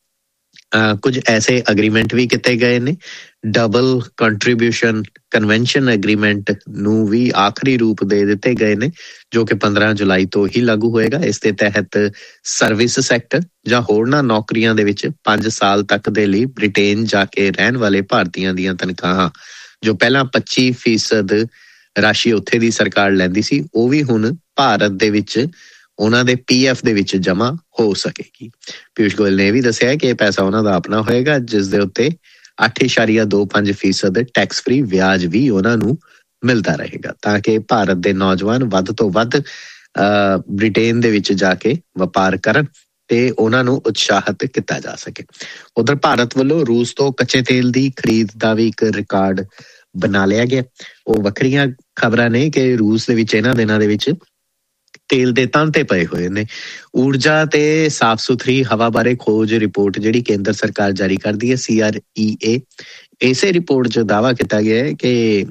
ਕੁਝ ਐਸੇ ਅਗਰੀਮੈਂਟ ਵੀ ਕੀਤੇ ਗਏ ਨੇ। ਡਬਲ ਕੰਟਰੀਬਿਊਸ਼ਨ ਕਨਵੈਨਸ਼ਨ ਐਗਰੀਮੈਂਟ ਨੂੰ ਵੀ ਆਖਰੀ ਰੂਪ ਦੇ ਦਿੱਤੇ ਗਏ ਨੇ, ਜੋ ਕਿ ਪੰਦਰਾਂ ਜੁਲਾਈ ਤੋਂ ਹੀ ਲਾਗੂ ਹੋਏਗਾ। ਇਸ ਦੇ ਤਹਿਤ ਸਰਵਿਸ ਸੈਕਟਰ ਜਾਂ ਹੋਰਨਾਂ ਨੌਕਰੀਆਂ ਦੇ ਵਿੱਚ ਪੰਜ ਸਾਲ ਤੱਕ ਦੇ ਲਈ ਬ੍ਰਿਟੇਨ ਜਾ ਕੇ ਰਹਿਣ ਵਾਲੇ ਭਾਰਤੀਆਂ ਦੀਆਂ ਤਨਖਾਹਾਂ, ਜੋ ਪਹਿਲਾਂ ਪੱਚੀ ਫੀਸਦ ਰਾਸ਼ੀ ਉੱਥੇ ਦੀ ਸਰਕਾਰ ਲੈਂਦੀ ਸੀ, ਉਹ ਵੀ ਹੁਣ ਭਾਰਤ ਦੇ ਵਿੱਚ ਉਹਨਾਂ ਦੇ ਪੀ ਐਫ ਦੇ ਵਿੱਚ ਜਮ੍ਹਾਂ ਹੋ ਸਕੇਗੀ। ਪਿਊਸ਼ ਗੋਇਲ ਨੇ ਇਹ ਵੀ ਦੱਸਿਆ ਕਿ ਇਹ ਪੈਸਾ ਉਹਨਾਂ ਦਾ ਆਪਣਾ ਹੋਏਗਾ, ਜਿਸ ਦੇ ਉੱਤੇ ਅੱਠ ਇਸ਼ਾਰੀਆ ਦੋ ਪੰਜ ਫੀਸਦ ਟੈਕਸ ਫ੍ਰੀ ਵਿਆਜ ਵੀ ਉਹਨਾਂ ਨੂੰ ਮਿਲਦਾ ਰਹੇਗਾ, ਤਾਂ ਕਿ ਭਾਰਤ ਦੇ ਨੌਜਵਾਨ ਵੱਧ ਤੋਂ ਵੱਧ ਬ੍ਰਿਟੇਨ ਦੇ ਵਿੱਚ ਜਾ ਕੇ ਵਪਾਰ ਕਰਨ ਤੇ ਉਹਨਾਂ ਨੂੰ ਉਤਸ਼ਾਹਿਤ ਕੀਤਾ ਜਾ ਸਕੇ। ਉਧਰ ਭਾਰਤ ਵੱਲੋਂ ਰੂਸ ਤੋਂ ਕੱਚੇ ਤੇਲ ਦੀ ਖਰੀਦ ਦਾ ਵੀ ਇੱਕ ਰਿਕਾਰਡ ਬਣਾ ਲਿਆ ਗਿਆ। ਉਹ ਵੱਖਰੀਆਂ ਖਬਰਾਂ ਨੇ ਕਿ ਰੂਸ ਦੇ ਵਿੱਚ ਇਹਨਾਂ ਦਿਨਾਂ ਦੇ ਵਿੱਚ ਤੇਲ ਦੇ ਤਾਂਤੇ ਪਏ ਹੋਏ ਨੇ। ਊਰਜਾ ਤੇ ਸਾਫ਼ ਸੁਥਰੀ ਹਵਾ ਬਾਰੇ ਖੋਜ ਰਿਪੋਰਟ ਜਿਹੜੀ ਕੇਂਦਰ ਸਰਕਾਰ ਜਾਰੀ ਕਰਦੀ ਹੈ ਸੀ ਆਰ ਈ ਏ, ਇਸੇ ਰਿਪੋਰਟ 'ਚ ਦਾਅਵਾ ਕੀਤਾ ਗਿਆ ਹੈ ਕਿ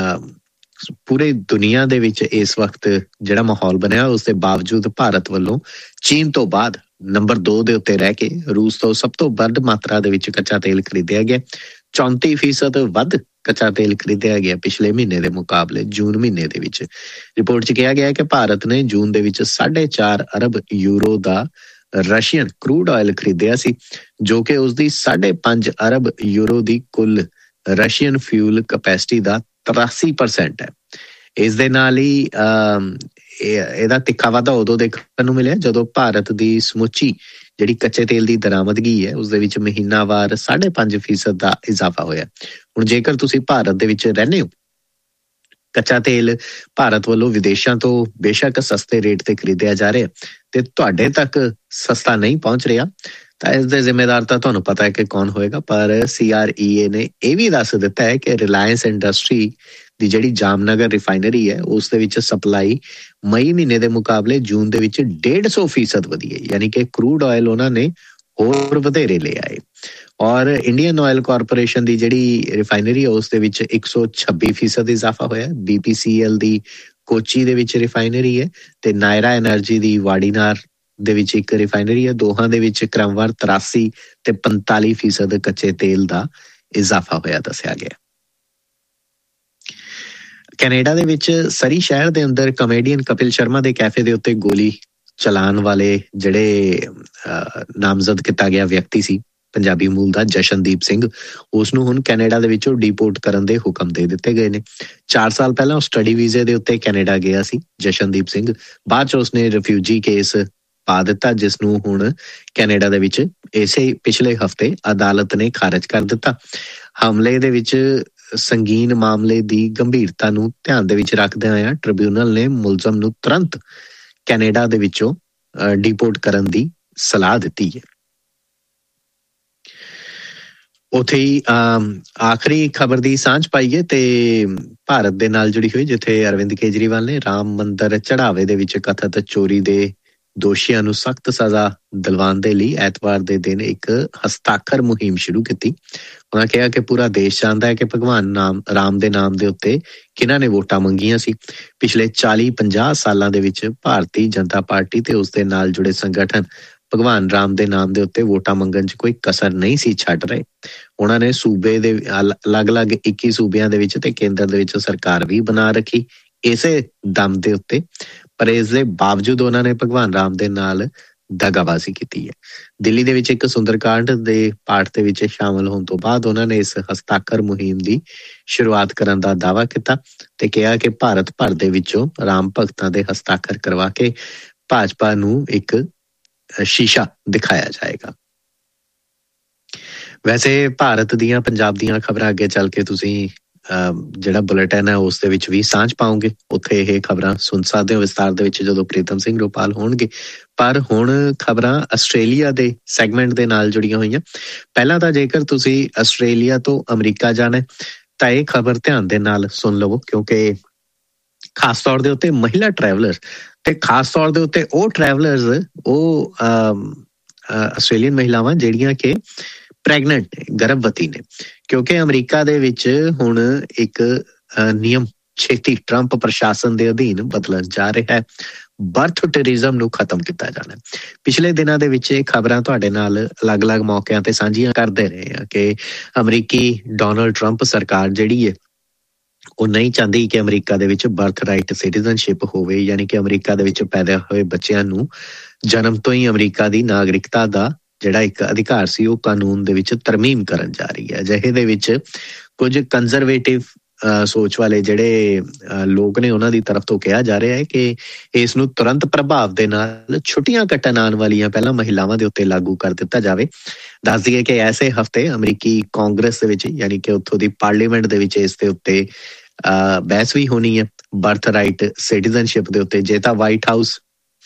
ਪੂਰੇ ਦੁਨੀਆ ਦੇ ਵਿੱਚ ਇਸ ਵਕਤ ਜਿਹੜਾ ਮਾਹੌਲ ਬਣਿਆ ਉਸ ਦੇ ਬਾਵਜੂਦ ਭਾਰਤ ਵੱਲੋਂ ਚੀਨ ਤੋਂ ਬਾਅਦ ਨੰਬਰ ਦੋ ਦੇ ਉੱਤੇ ਰਹਿ ਕੇ ਰੂਸ ਤੋਂ ਸਭ ਤੋਂ ਵੱਧ ਮਾਤਰਾ ਦੇ ਵਿੱਚ ਕੱਚਾ ਤੇਲ ਖਰੀਦਿਆ ਗਿਆ। ਚੌਂਤੀ ਫੀਸਦ ਵੱਧ ਕੱਚਾ ਤੇਲ ਖਰੀਦਿਆ ਗਿਆ ਪਿਛਲੇ ਮਹੀਨੇ ਦੇ ਮੁਕਾਬਲੇ ਜੂਨ ਮਹੀਨੇ ਦੇ ਵਿੱਚ। ਰਿਪੋਰਟ 'ਚ ਕਿਹਾ ਗਿਆ ਕਿ ਭਾਰਤ ਨੇ ਜੂਨ ਦੇ ਵਿੱਚ ਸਾਢੇ ਚਾਰ ਅਰਬ ਯੂਰੋ ਦਾ ਰਸ਼ੀਅਨ ਕਰੂਡ ਆਇਲ ਖਰੀਦਿਆ ਸੀ, ਜੋ ਕਿ ਉਸਦੀ ਸਾਢੇ ਪੰਜ ਅਰਬ ਯੂਰੋ ਦੀ ਕੁੱਲ ਰਸ਼ੀਅਨ ਫਿਊਲ ਕਪੈਸਿਟੀ ਦਾ ਤਰਾਸੀ ਪਰਸੈਂਟ ਹੈ। ਇਸ ਦੇ ਨਾਲ ਹੀ ਇਹਦਾ ਤਿੱਖਾ ਵਾਧਾ ਉਦੋਂ ਦੇਖਣ ਨੂੰ ਮਿਲਿਆ ਜਦੋਂ ਭਾਰਤ ਦੀ ਸਮੁੱਚੀ ਜਿਹੜੀ ਕੱਚੇ ਤੇਲ ਦੀ ਦਰਾਮਦਗੀ ਹੈ ਉਸਦੇ ਵਿੱਚ ਮਹੀਨਾਵਾਰ ਸਾਢੇ ਪੰਜ ਫੀਸਦ ਦਾ ਇਜ਼ਾਫਾ ਹੋਇਆ। ਹੁਣ ਜੇਕਰ ਤੁਸੀਂ ਭਾਰਤ ਦੇ ਵਿੱਚ ਰਹਿੰਦੇ ਹੋ, ਕੱਚਾ ਤੇਲ ਭਾਰਤ ਵੱਲੋਂ ਵਿਦੇਸ਼ਾਂ ਤੋਂ ਬੇਸ਼ੱਕ ਸਸਤੇ ਰੇਟ ਤੇ ਖਰੀਦਿਆ ਜਾ ਰਿਹਾ ਤੇ ਤੁਹਾਡੇ ਤੱਕ ਸਸਤਾ ਨਹੀਂ ਪਹੁੰਚ ਰਿਹਾ, ਤਾਂ ਇਸ ਦੇ ਜ਼ਿੰਮੇਦਾਰ ਤਾਂ ਤੁਹਾਨੂੰ ਪਤਾ ਹੈ ਕਿ ਕੌਣ ਹੋਏਗਾ। ਪਰ ਸੀ ਆਰ ਈ ਏ ਨੇ ਇਹ ਵੀ ਦੱਸ ਦਿੱਤਾ ਹੈ ਕਿ ਰਿਲਾਇੰਸ ਇੰਡਸਟਰੀ ਦੀ ਜਿਹੜੀ ਜਾਮਨਗਰ ਰਿਫਾਈਨਰੀ ਹੈ ਉਸ ਦੇ ਵਿੱਚ ਸਪਲਾਈ ਮਈ ਮਹੀਨੇ ਦੇ ਮੁਕਾਬਲੇ ਜੂਨ ਦੇ ਵਿੱਚ ਡੇਢ ਸੌ ਫੀਸਦ ਵਧੀ ਹੈ, ਯਾਨੀ ਕਿ ਕਰੂਡ ਆਇਲ ਉਹਨਾਂ ਨੇ ਹੋਰ ਵਧੇਰੇ ਲੈ ਆਏ। ਔਰ ਇੰਡੀਅਨ ਆਇਲ ਕਾਰਪੋਰੇਸ਼ਨ ਦੀ ਜਿਹੜੀ ਰਿਫਾਈਨਰੀ ਹੈ ਉਸ ਦੇ ਵਿੱਚ ਇੱਕ ਸੌ ਛੱਬੀ ਫੀਸਦ ਇਜ਼ਾਫਾ ਹੋਇਆ। ਬੀ ਪੀ ਸੀ ਐਲ ਦੀ ਕੋਚੀ ਦੇ ਵਿੱਚ ਰਿਫਾਈਨਰੀ ਹੈ ਤੇ ਨਾਇਰਾ ਐਨਰਜੀ ਦੀ ਵਾਡੀਨਾਰ ਦੇ ਵਿੱਚ ਇੱਕ ਰਿਫਾਈਨਰੀ ਹੈ। ਦੋਹਾਂ ਦੇ ਵਿੱਚ ਕ੍ਰਮਵਾਰ ਤਰਾਸੀ ਤੇ ਪੰਤਾਲੀ ਫੀਸਦ ਕੱਚੇ ਤੇਲ ਦਾ ਇਜ਼ਾਫਾ ਹੋਇਆ ਦੱਸਿਆ ਗਿਆ। ਕੈਨੇਡਾ ਦੇ ਵਿੱਚ ਸਰੀ ਸ਼ਹਿਰ ਦੇ ਅੰਦਰ ਕਾਮੇਡੀਅਨ ਕਪਿਲ ਸ਼ਰਮਾ ਦੇ ਕੈਫੇ ਦੇ ਉੱਤੇ ਗੋਲੀ ਚਲਾਉਣ ਵਾਲੇ ਜਿਹੜੇ ਨਾਮਜ਼ਦ ਕੀਤਾ ਗਿਆ ਵਿਅਕਤੀ ਸੀ ਪੰਜਾਬੀ ਮੂਲ ਦਾ ਜਸ਼ਨਦੀਪ ਸਿੰਘ, ਉਸ ਨੂੰ ਹੁਣ ਕੈਨੇਡਾ ਦੇ ਵਿੱਚੋਂ ਡੀਪੋਰਟ ਕਰਨ ਦੇ ਹੁਕਮ ਦੇ ਦਿੱਤੇ ਗਏ ਨੇ। ਚਾਰ ਸਾਲ ਪਹਿਲਾਂ ਉਹ ਸਟੱਡੀ ਵੀਜ਼ੇ ਦੇ ਉੱਤੇ ਕੈਨੇਡਾ ਗਿਆ ਸੀ ਜਸ਼ਨਦੀਪ ਸਿੰਘ, ਬਾਅਦ ਚ ਉਸਨੇ ਰਿਫਿਊਜੀ ਕੇਸ ਪਾ ਦਿੱਤਾ ਜਿਸ ਨੂੰ ਹੁਣ ਕੈਨੇਡਾ ਦੇ ਵਿੱਚ ਇਸੇ ਪਿਛਲੇ ਹਫ਼ਤੇ ਅਦਾਲਤ ਨੇ ਖਾਰਜ ਕਰ ਦਿੱਤਾ। ਹਮਲੇ ਦੇ ਵਿੱਚ ਸੰਗੀਨ ਮਾਮਲੇ ਦੀ ਗੰਭੀਰਤਾ ਨੂੰ ਧਿਆਨ ਦੇ ਵਿੱਚ ਰੱਖਦਿਆਂ ਹੋਇਆਂ ਟ੍ਰਿਬਿਊਨਲ ਨੇ ਮੁਲਜ਼ਮ ਨੂੰ ਤੁਰੰਤ ਕੈਨੇਡਾ ਦੇ ਵਿੱਚੋਂ ਡੀਪੋਰਟ ਕਰਨ ਦੀ ਸਲਾਹ ਦਿੱਤੀ ਹੈ। ਉੱਥੇ ਹੀ ਆਖਰੀ ਖਬਰ ਦੀ ਸਾਂਝ ਪਾਈਏ ਤੇ ਭਾਰਤ ਦੇ ਨਾਲ ਜੁੜੀ ਹੋਈ, ਜਿੱਥੇ ਅਰਵਿੰਦ ਕੇਜਰੀਵਾਲ ਨੇ ਰਾਮ ਮੰਦਿਰ ਚੜਾਵੇ ਦੇ ਵਿੱਚ ਕਥਿਤ ਚੋਰੀ ਦੇ ਦੋਸ਼ੀਆਂ ਨੂੰ ਸਖਤ ਸਜ਼ਾ ਦਿਲਵਾਉਣ ਦੇ ਲਈ ਐਤਵਾਰ ਦੇ ਦਿਨ ਇੱਕ ਹਸਤਾਖਰ ਮੁਹਿੰਮ ਸ਼ੁਰੂ ਕੀਤੀ। ਉਹਨਾਂ ਕਿਹਾ ਕਿ ਪੂਰਾ ਦੇਸ਼ ਜਾਣਦਾ ਹੈ ਕਿ ਭਗਵਾਨ ਨਾਮ ਰਾਮ ਦੇ ਨਾਮ ਦੇ ਉੱਤੇ ਕਿਹਨਾਂ ਨੇ ਵੋਟਾਂ ਮੰਗੀਆਂ ਸੀ। ਪਿਛਲੇ ਚਾਲੀ ਪੰਜਾਹ ਸਾਲਾਂ ਦੇ ਵਿੱਚ ਭਾਰਤੀ ਜਨਤਾ ਪਾਰਟੀ ਤੇ ਉਸ ਦੇ ਨਾਲ ਜੁੜੇ ਸੰਗਠਨ ਭਗਵਾਨ ਰਾਮ ਦੇ ਨਾਮ ਦੇ ਉੱਤੇ ਵੋਟਾਂ ਮੰਗਣ 'ਚ ਕੋਈ ਕਸਰ ਨਹੀਂ ਸੀ ਛੱਡ ਰਹੇ। ਉਹਨਾਂ ਨੇ ਸੂਬੇ ਦੇ ਅਲੱਗ-ਅਲੱਗ ਇੱਕੀ ਸੂਬਿਆਂ ਦੇ ਵਿੱਚ ਤੇ ਕੇਂਦਰ ਦੇ ਵਿੱਚ ਸਰਕਾਰ ਵੀ ਬਣਾ ਰੱਖੀ ਇਸੇ ਦਮ ਦੇ ਉੱਤੇ, ਪਰ ਇਸ ਦੇ ਬਾਵਜੂਦ ਉਹਨਾਂ ਨੇ ਭਗਵਾਨ ਰਾਮ ਦੇ ਨਾਲ ਦਗਾਬਾਜ਼ੀ ਕੀਤੀ ਹੈ। ਦਿੱਲੀ ਦੇ ਵਿੱਚ ਇੱਕ ਸੁੰਦਰਕਾਂਡ ਦੇ ਪਾਠ ਦੇ ਵਿੱਚ ਸ਼ਾਮਲ ਹੋਣ ਤੋਂ ਬਾਅਦ ਉਹਨਾਂ ਨੇ ਇਸ ਹਸਤਾਖਰ ਮੁਹਿੰਮ ਦੀ ਸ਼ੁਰੂਆਤ ਕਰਨ ਦਾ ਦਾਅਵਾ ਕੀਤਾ ਤੇ ਕਿਹਾ ਕਿ ਭਾਰਤ ਭਰ ਦੇ ਵਿੱਚੋਂ ਰਾਮ ਭਗਤਾਂ ਦੇ ਹਸਤਾਖਰ ਕਰਵਾ ਕੇ ਭਾਜਪਾ ਨੂੰ ਇੱਕ ਸ਼ੀਸ਼ਾ ਦਿਖਾਇਆ ਜਾਏਗਾ। ਵੈਸੇ ਭਾਰਤ ਦੀਆਂ ਪੰਜਾਬ ਦੀਆਂ ਖਬਰਾਂ ਅੱਗੇ ਚੱਲ ਕੇ ਤੁਸੀਂ ਜਿਹੜਾ ਬੁਲੇਟਿਨ ਹੈ ਉਸ ਦੇ ਵਿੱਚ ਵੀ ਸਾਂਝ ਪਾਓਗੇ, ਉੱਥੇ ਇਹ ਖਬਰਾਂ ਸੁਣ ਸਕਦੇ ਹੋ ਵਿਸਤਾਰ ਦੇ ਵਿੱਚ ਜਦੋਂ ਪ੍ਰੀਤਮ ਸਿੰਘ ਰੁਪਾਲ ਹੋਣਗੇ। ਪਰ ਹੁਣ ਖਬਰਾਂ ਆਸਟ੍ਰੇਲੀਆ ਦੇ ਸੈਗਮੈਂਟ ਦੇ ਨਾਲ ਜੁੜੀਆਂ ਹੋਈਆਂ। ਪਹਿਲਾਂ ਤਾਂ ਜੇਕਰ ਤੁਸੀਂ ਆਸਟ੍ਰੇਲੀਆ ਤੋਂ ਅਮਰੀਕਾ ਜਾਣਾ ਤਾਂ ਇਹ ਖਬਰ ਧਿਆਨ ਦੇ ਨਾਲ ਸੁਣ ਲਵੋ, ਕਿਉਂਕਿ ਖਾਸ ਤੌਰ ਦੇ ਉੱਤੇ ਮਹਿਲਾ ਟਰੈਵਲਰ ਤੇ ਖਾਸ ਤੌਰ ਦੇ ਉੱਤੇ ਉਹ ਟਰੈਵਲਰਸ ਉਹ ਆਸਟ੍ਰੇਲੀਅਨ ਮਹਿਲਾਵਾਂ ਜਿਹੜੀਆਂ ਕਿ ਪ੍ਰੈਗਨੈਂਟ ਨੇ, ਗਰਭਵਤੀ ਨੇ, ਕਿਉਂਕਿ ਅਮਰੀਕਾ ਦੇ ਵਿੱਚ ਹੁਣ ਇੱਕ ਨਿਯਮ ਛੇਤੀ ਟਰੰਪ ਪ੍ਰਸ਼ਾਸਨ ਦੇ ਅਧੀਨ ਬਦਲਣ ਜਾ ਰਿਹਾ ਹੈ। ਬਰਥ ਟੂਰਿਜ਼ਮ ਨੂੰ ਖਤਮ ਕੀਤਾ ਜਾਣਾ। ਪਿਛਲੇ ਦਿਨਾਂ ਦੇ ਵਿੱਚ ਇਹ ਖਬਰਾਂ ਤੁਹਾਡੇ ਨਾਲ ਅਲੱਗ-ਅਲੱਗ ਮੌਕਿਆਂ ਤੇ ਸਾਂਝੀਆਂ ਕਰਦੇ ਰਹੇ ਆ ਕਿ ਅਮਰੀਕੀ ਡੋਨਲਡ ਟਰੰਪ ਸਰਕਾਰ ਜਿਹੜੀ ਹੈ ਉਹ ਨਹੀਂ ਚਾਹੁੰਦੀ ਕਿ ਅਮਰੀਕਾ ਦੇ ਵਿੱਚ ਬਰਥ ਰਾਈਟ ਸਿਟੀਜ਼ਨਸ਼ਿਪ ਹੋਵੇ, ਯਾਨੀ ਕਿ ਅਮਰੀਕਾ ਦੇ ਵਿੱਚ ਪੈਦਾ ਹੋਏ ਬੱਚਿਆਂ ਨੂੰ ਜਨਮ ਤੋਂ ਹੀ ਅਮਰੀਕਾ ਦੀ ਨਾਗਰਿਕਤਾ ਦਾ ਜਿਹੜਾ ਇੱਕ ਅਧਿਕਾਰ ਸੀ ਉਹ ਕਾਨੂੰਨ ਦੇ ਵਿੱਚ ਤਰਮੀਮ ਕਰਨ ਜਾ ਰਹੀ ਹੈ। ਅਜਿਹੇ ਦੇ ਵਿੱਚ ਕੁਝ ਕੰਜ਼ਰਵੇਟਿਵ ਸੋਚ ਵਾਲੇ ਜਿਹੜੇ ਲੋਕ ਨੇ ਉਹਨਾਂ ਦੀ ਤਰਫ ਤੋਂ ਕਿਹਾ ਜਾ ਰਿਹਾ ਹੈ ਕਿ ਇਸ ਨੂੰ ਤੁਰੰਤ ਪ੍ਰਭਾਵ ਦੇ ਨਾਲ ਛੁੱਟੀਆਂ ਕੱਟਣ ਆਉਣ ਵਾਲੀਆਂ ਪਹਿਲਾਂ ਮਹਿਲਾਵਾਂ ਦੇ ਉੱਤੇ ਲਾਗੂ ਕਰ ਦਿੱਤਾ ਜਾਵੇ। ਦੱਸ ਦਈਏ ਕਿ ਐਸੇ ਹਫ਼ਤੇ ਅਮਰੀਕੀ ਕਾਂਗਰਸ ਦੇ ਵਿੱਚ, ਯਾਨੀ ਕਿ ਉੱਥੋਂ ਦੀ ਪਾਰਲੀਮੈਂਟ ਦੇ ਵਿੱਚ ਇਸ ਦੇ ਉੱਤੇ ਬਹਿਸ ਵੀ ਹੋਣੀ ਹੈ ਬਰਥ ਰਾਈਟ ਸਿਟੀਜ਼ਨਸ਼ਿਪ ਦੇ ਉੱਤੇ। ਜੇ ਤਾਂ ਵਾਈਟ ਹਾਊਸ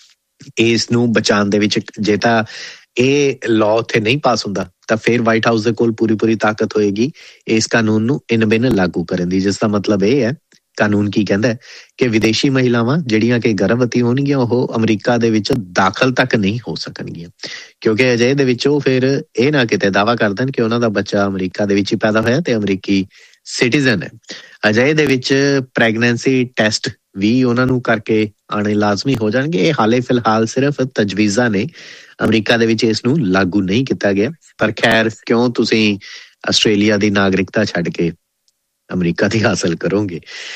ਇਸ ਨੂੰ ਬਚਾਉਣ ਦੇ ਵਿੱਚ, ਜੇ ਤਾਂ ਇਹ ਲਾਅ ਉੱਥੇ ਨਹੀਂ ਪਾਸ ਹੁੰਦਾ ਤਾਂ ਫਿਰ ਵਾਈਟ ਹਾਊਸ ਦੇ ਕੋਲ ਪੂਰੀ ਪੂਰੀ ਤਾਕਤ ਹੋਏਗੀ ਇਸ ਕਾਨੂੰਨ ਨੂੰ ਇਨ ਬਿਨ ਲਾਗੂ ਕਰਨ ਦੀ, ਜਿਸ ਦਾ ਮਤਲਬ ਇਹ ਹੈ ਕਾਨੂੰਨ ਕੀ ਕਹਿੰਦਾ ਕਿ ਵਿਦੇਸ਼ੀ ਮਹਿਲਾਵਾਂ ਜਿਹੜੀਆਂ ਕਿ ਗਰਭਵਤੀ ਹੋਣਗੀਆਂ ਉਹ ਅਮਰੀਕਾ ਦੇ ਵਿੱਚ ਦਾਖਲ ਤੱਕ ਨਹੀਂ ਹੋ ਸਕਣਗੀਆਂ, ਕਿਉਂਕਿ ਅਜਿਹੇ ਦੇ ਵਿੱਚ ਉਹ ਫਿਰ ਇਹ ਨਾ ਕਿਤੇ ਦਾਅਵਾ ਕਰ ਦੇਣ ਕਿ ਉਹਨਾਂ ਦਾ ਬੱਚਾ ਅਮਰੀਕਾ ਦੇ ਵਿੱਚ ਹੀ ਪੈਦਾ ਹੋਇਆ ਤੇ ਅਮਰੀਕੀ ਸਿਟੀਜ਼ਨ ਹੈ। ਅਜਿਹੇ ਦੇ ਵਿੱਚ ਪ੍ਰੈਗਨੈਂਸੀ ਟੈਸਟ ਵੀ ਉਹਨਾਂ ਨੂੰ ਕਰਕੇ ਆਉਣੇ ਲਾਜ਼ਮੀ ਹੋ ਜਾਣਗੇ। ਇਹ ਹਾਲੇ ਫਿਲਹਾਲ ਸਿਰਫ ਤਜਵੀਜ਼ਾਂ ਨੇ, ਅਮਰੀਕਾ ਦੇ ਵਿੱਚ ਇਸ ਨੂੰ ਲਾਗੂ ਨਹੀਂ ਕੀਤਾ ਗਿਆ। ਪਰ ਖੈਰ, ਕਿਉਂ ਤੁਸੀਂ ਆਸਟ੍ਰੇਲੀਆ ਦੀ ਨਾਗਰਿਕਤਾ ਛੱਡ ਕੇ ਅਮਰੀਕਾ ਦੀ ਹਾਸਲ ਕਰੋਗੇ।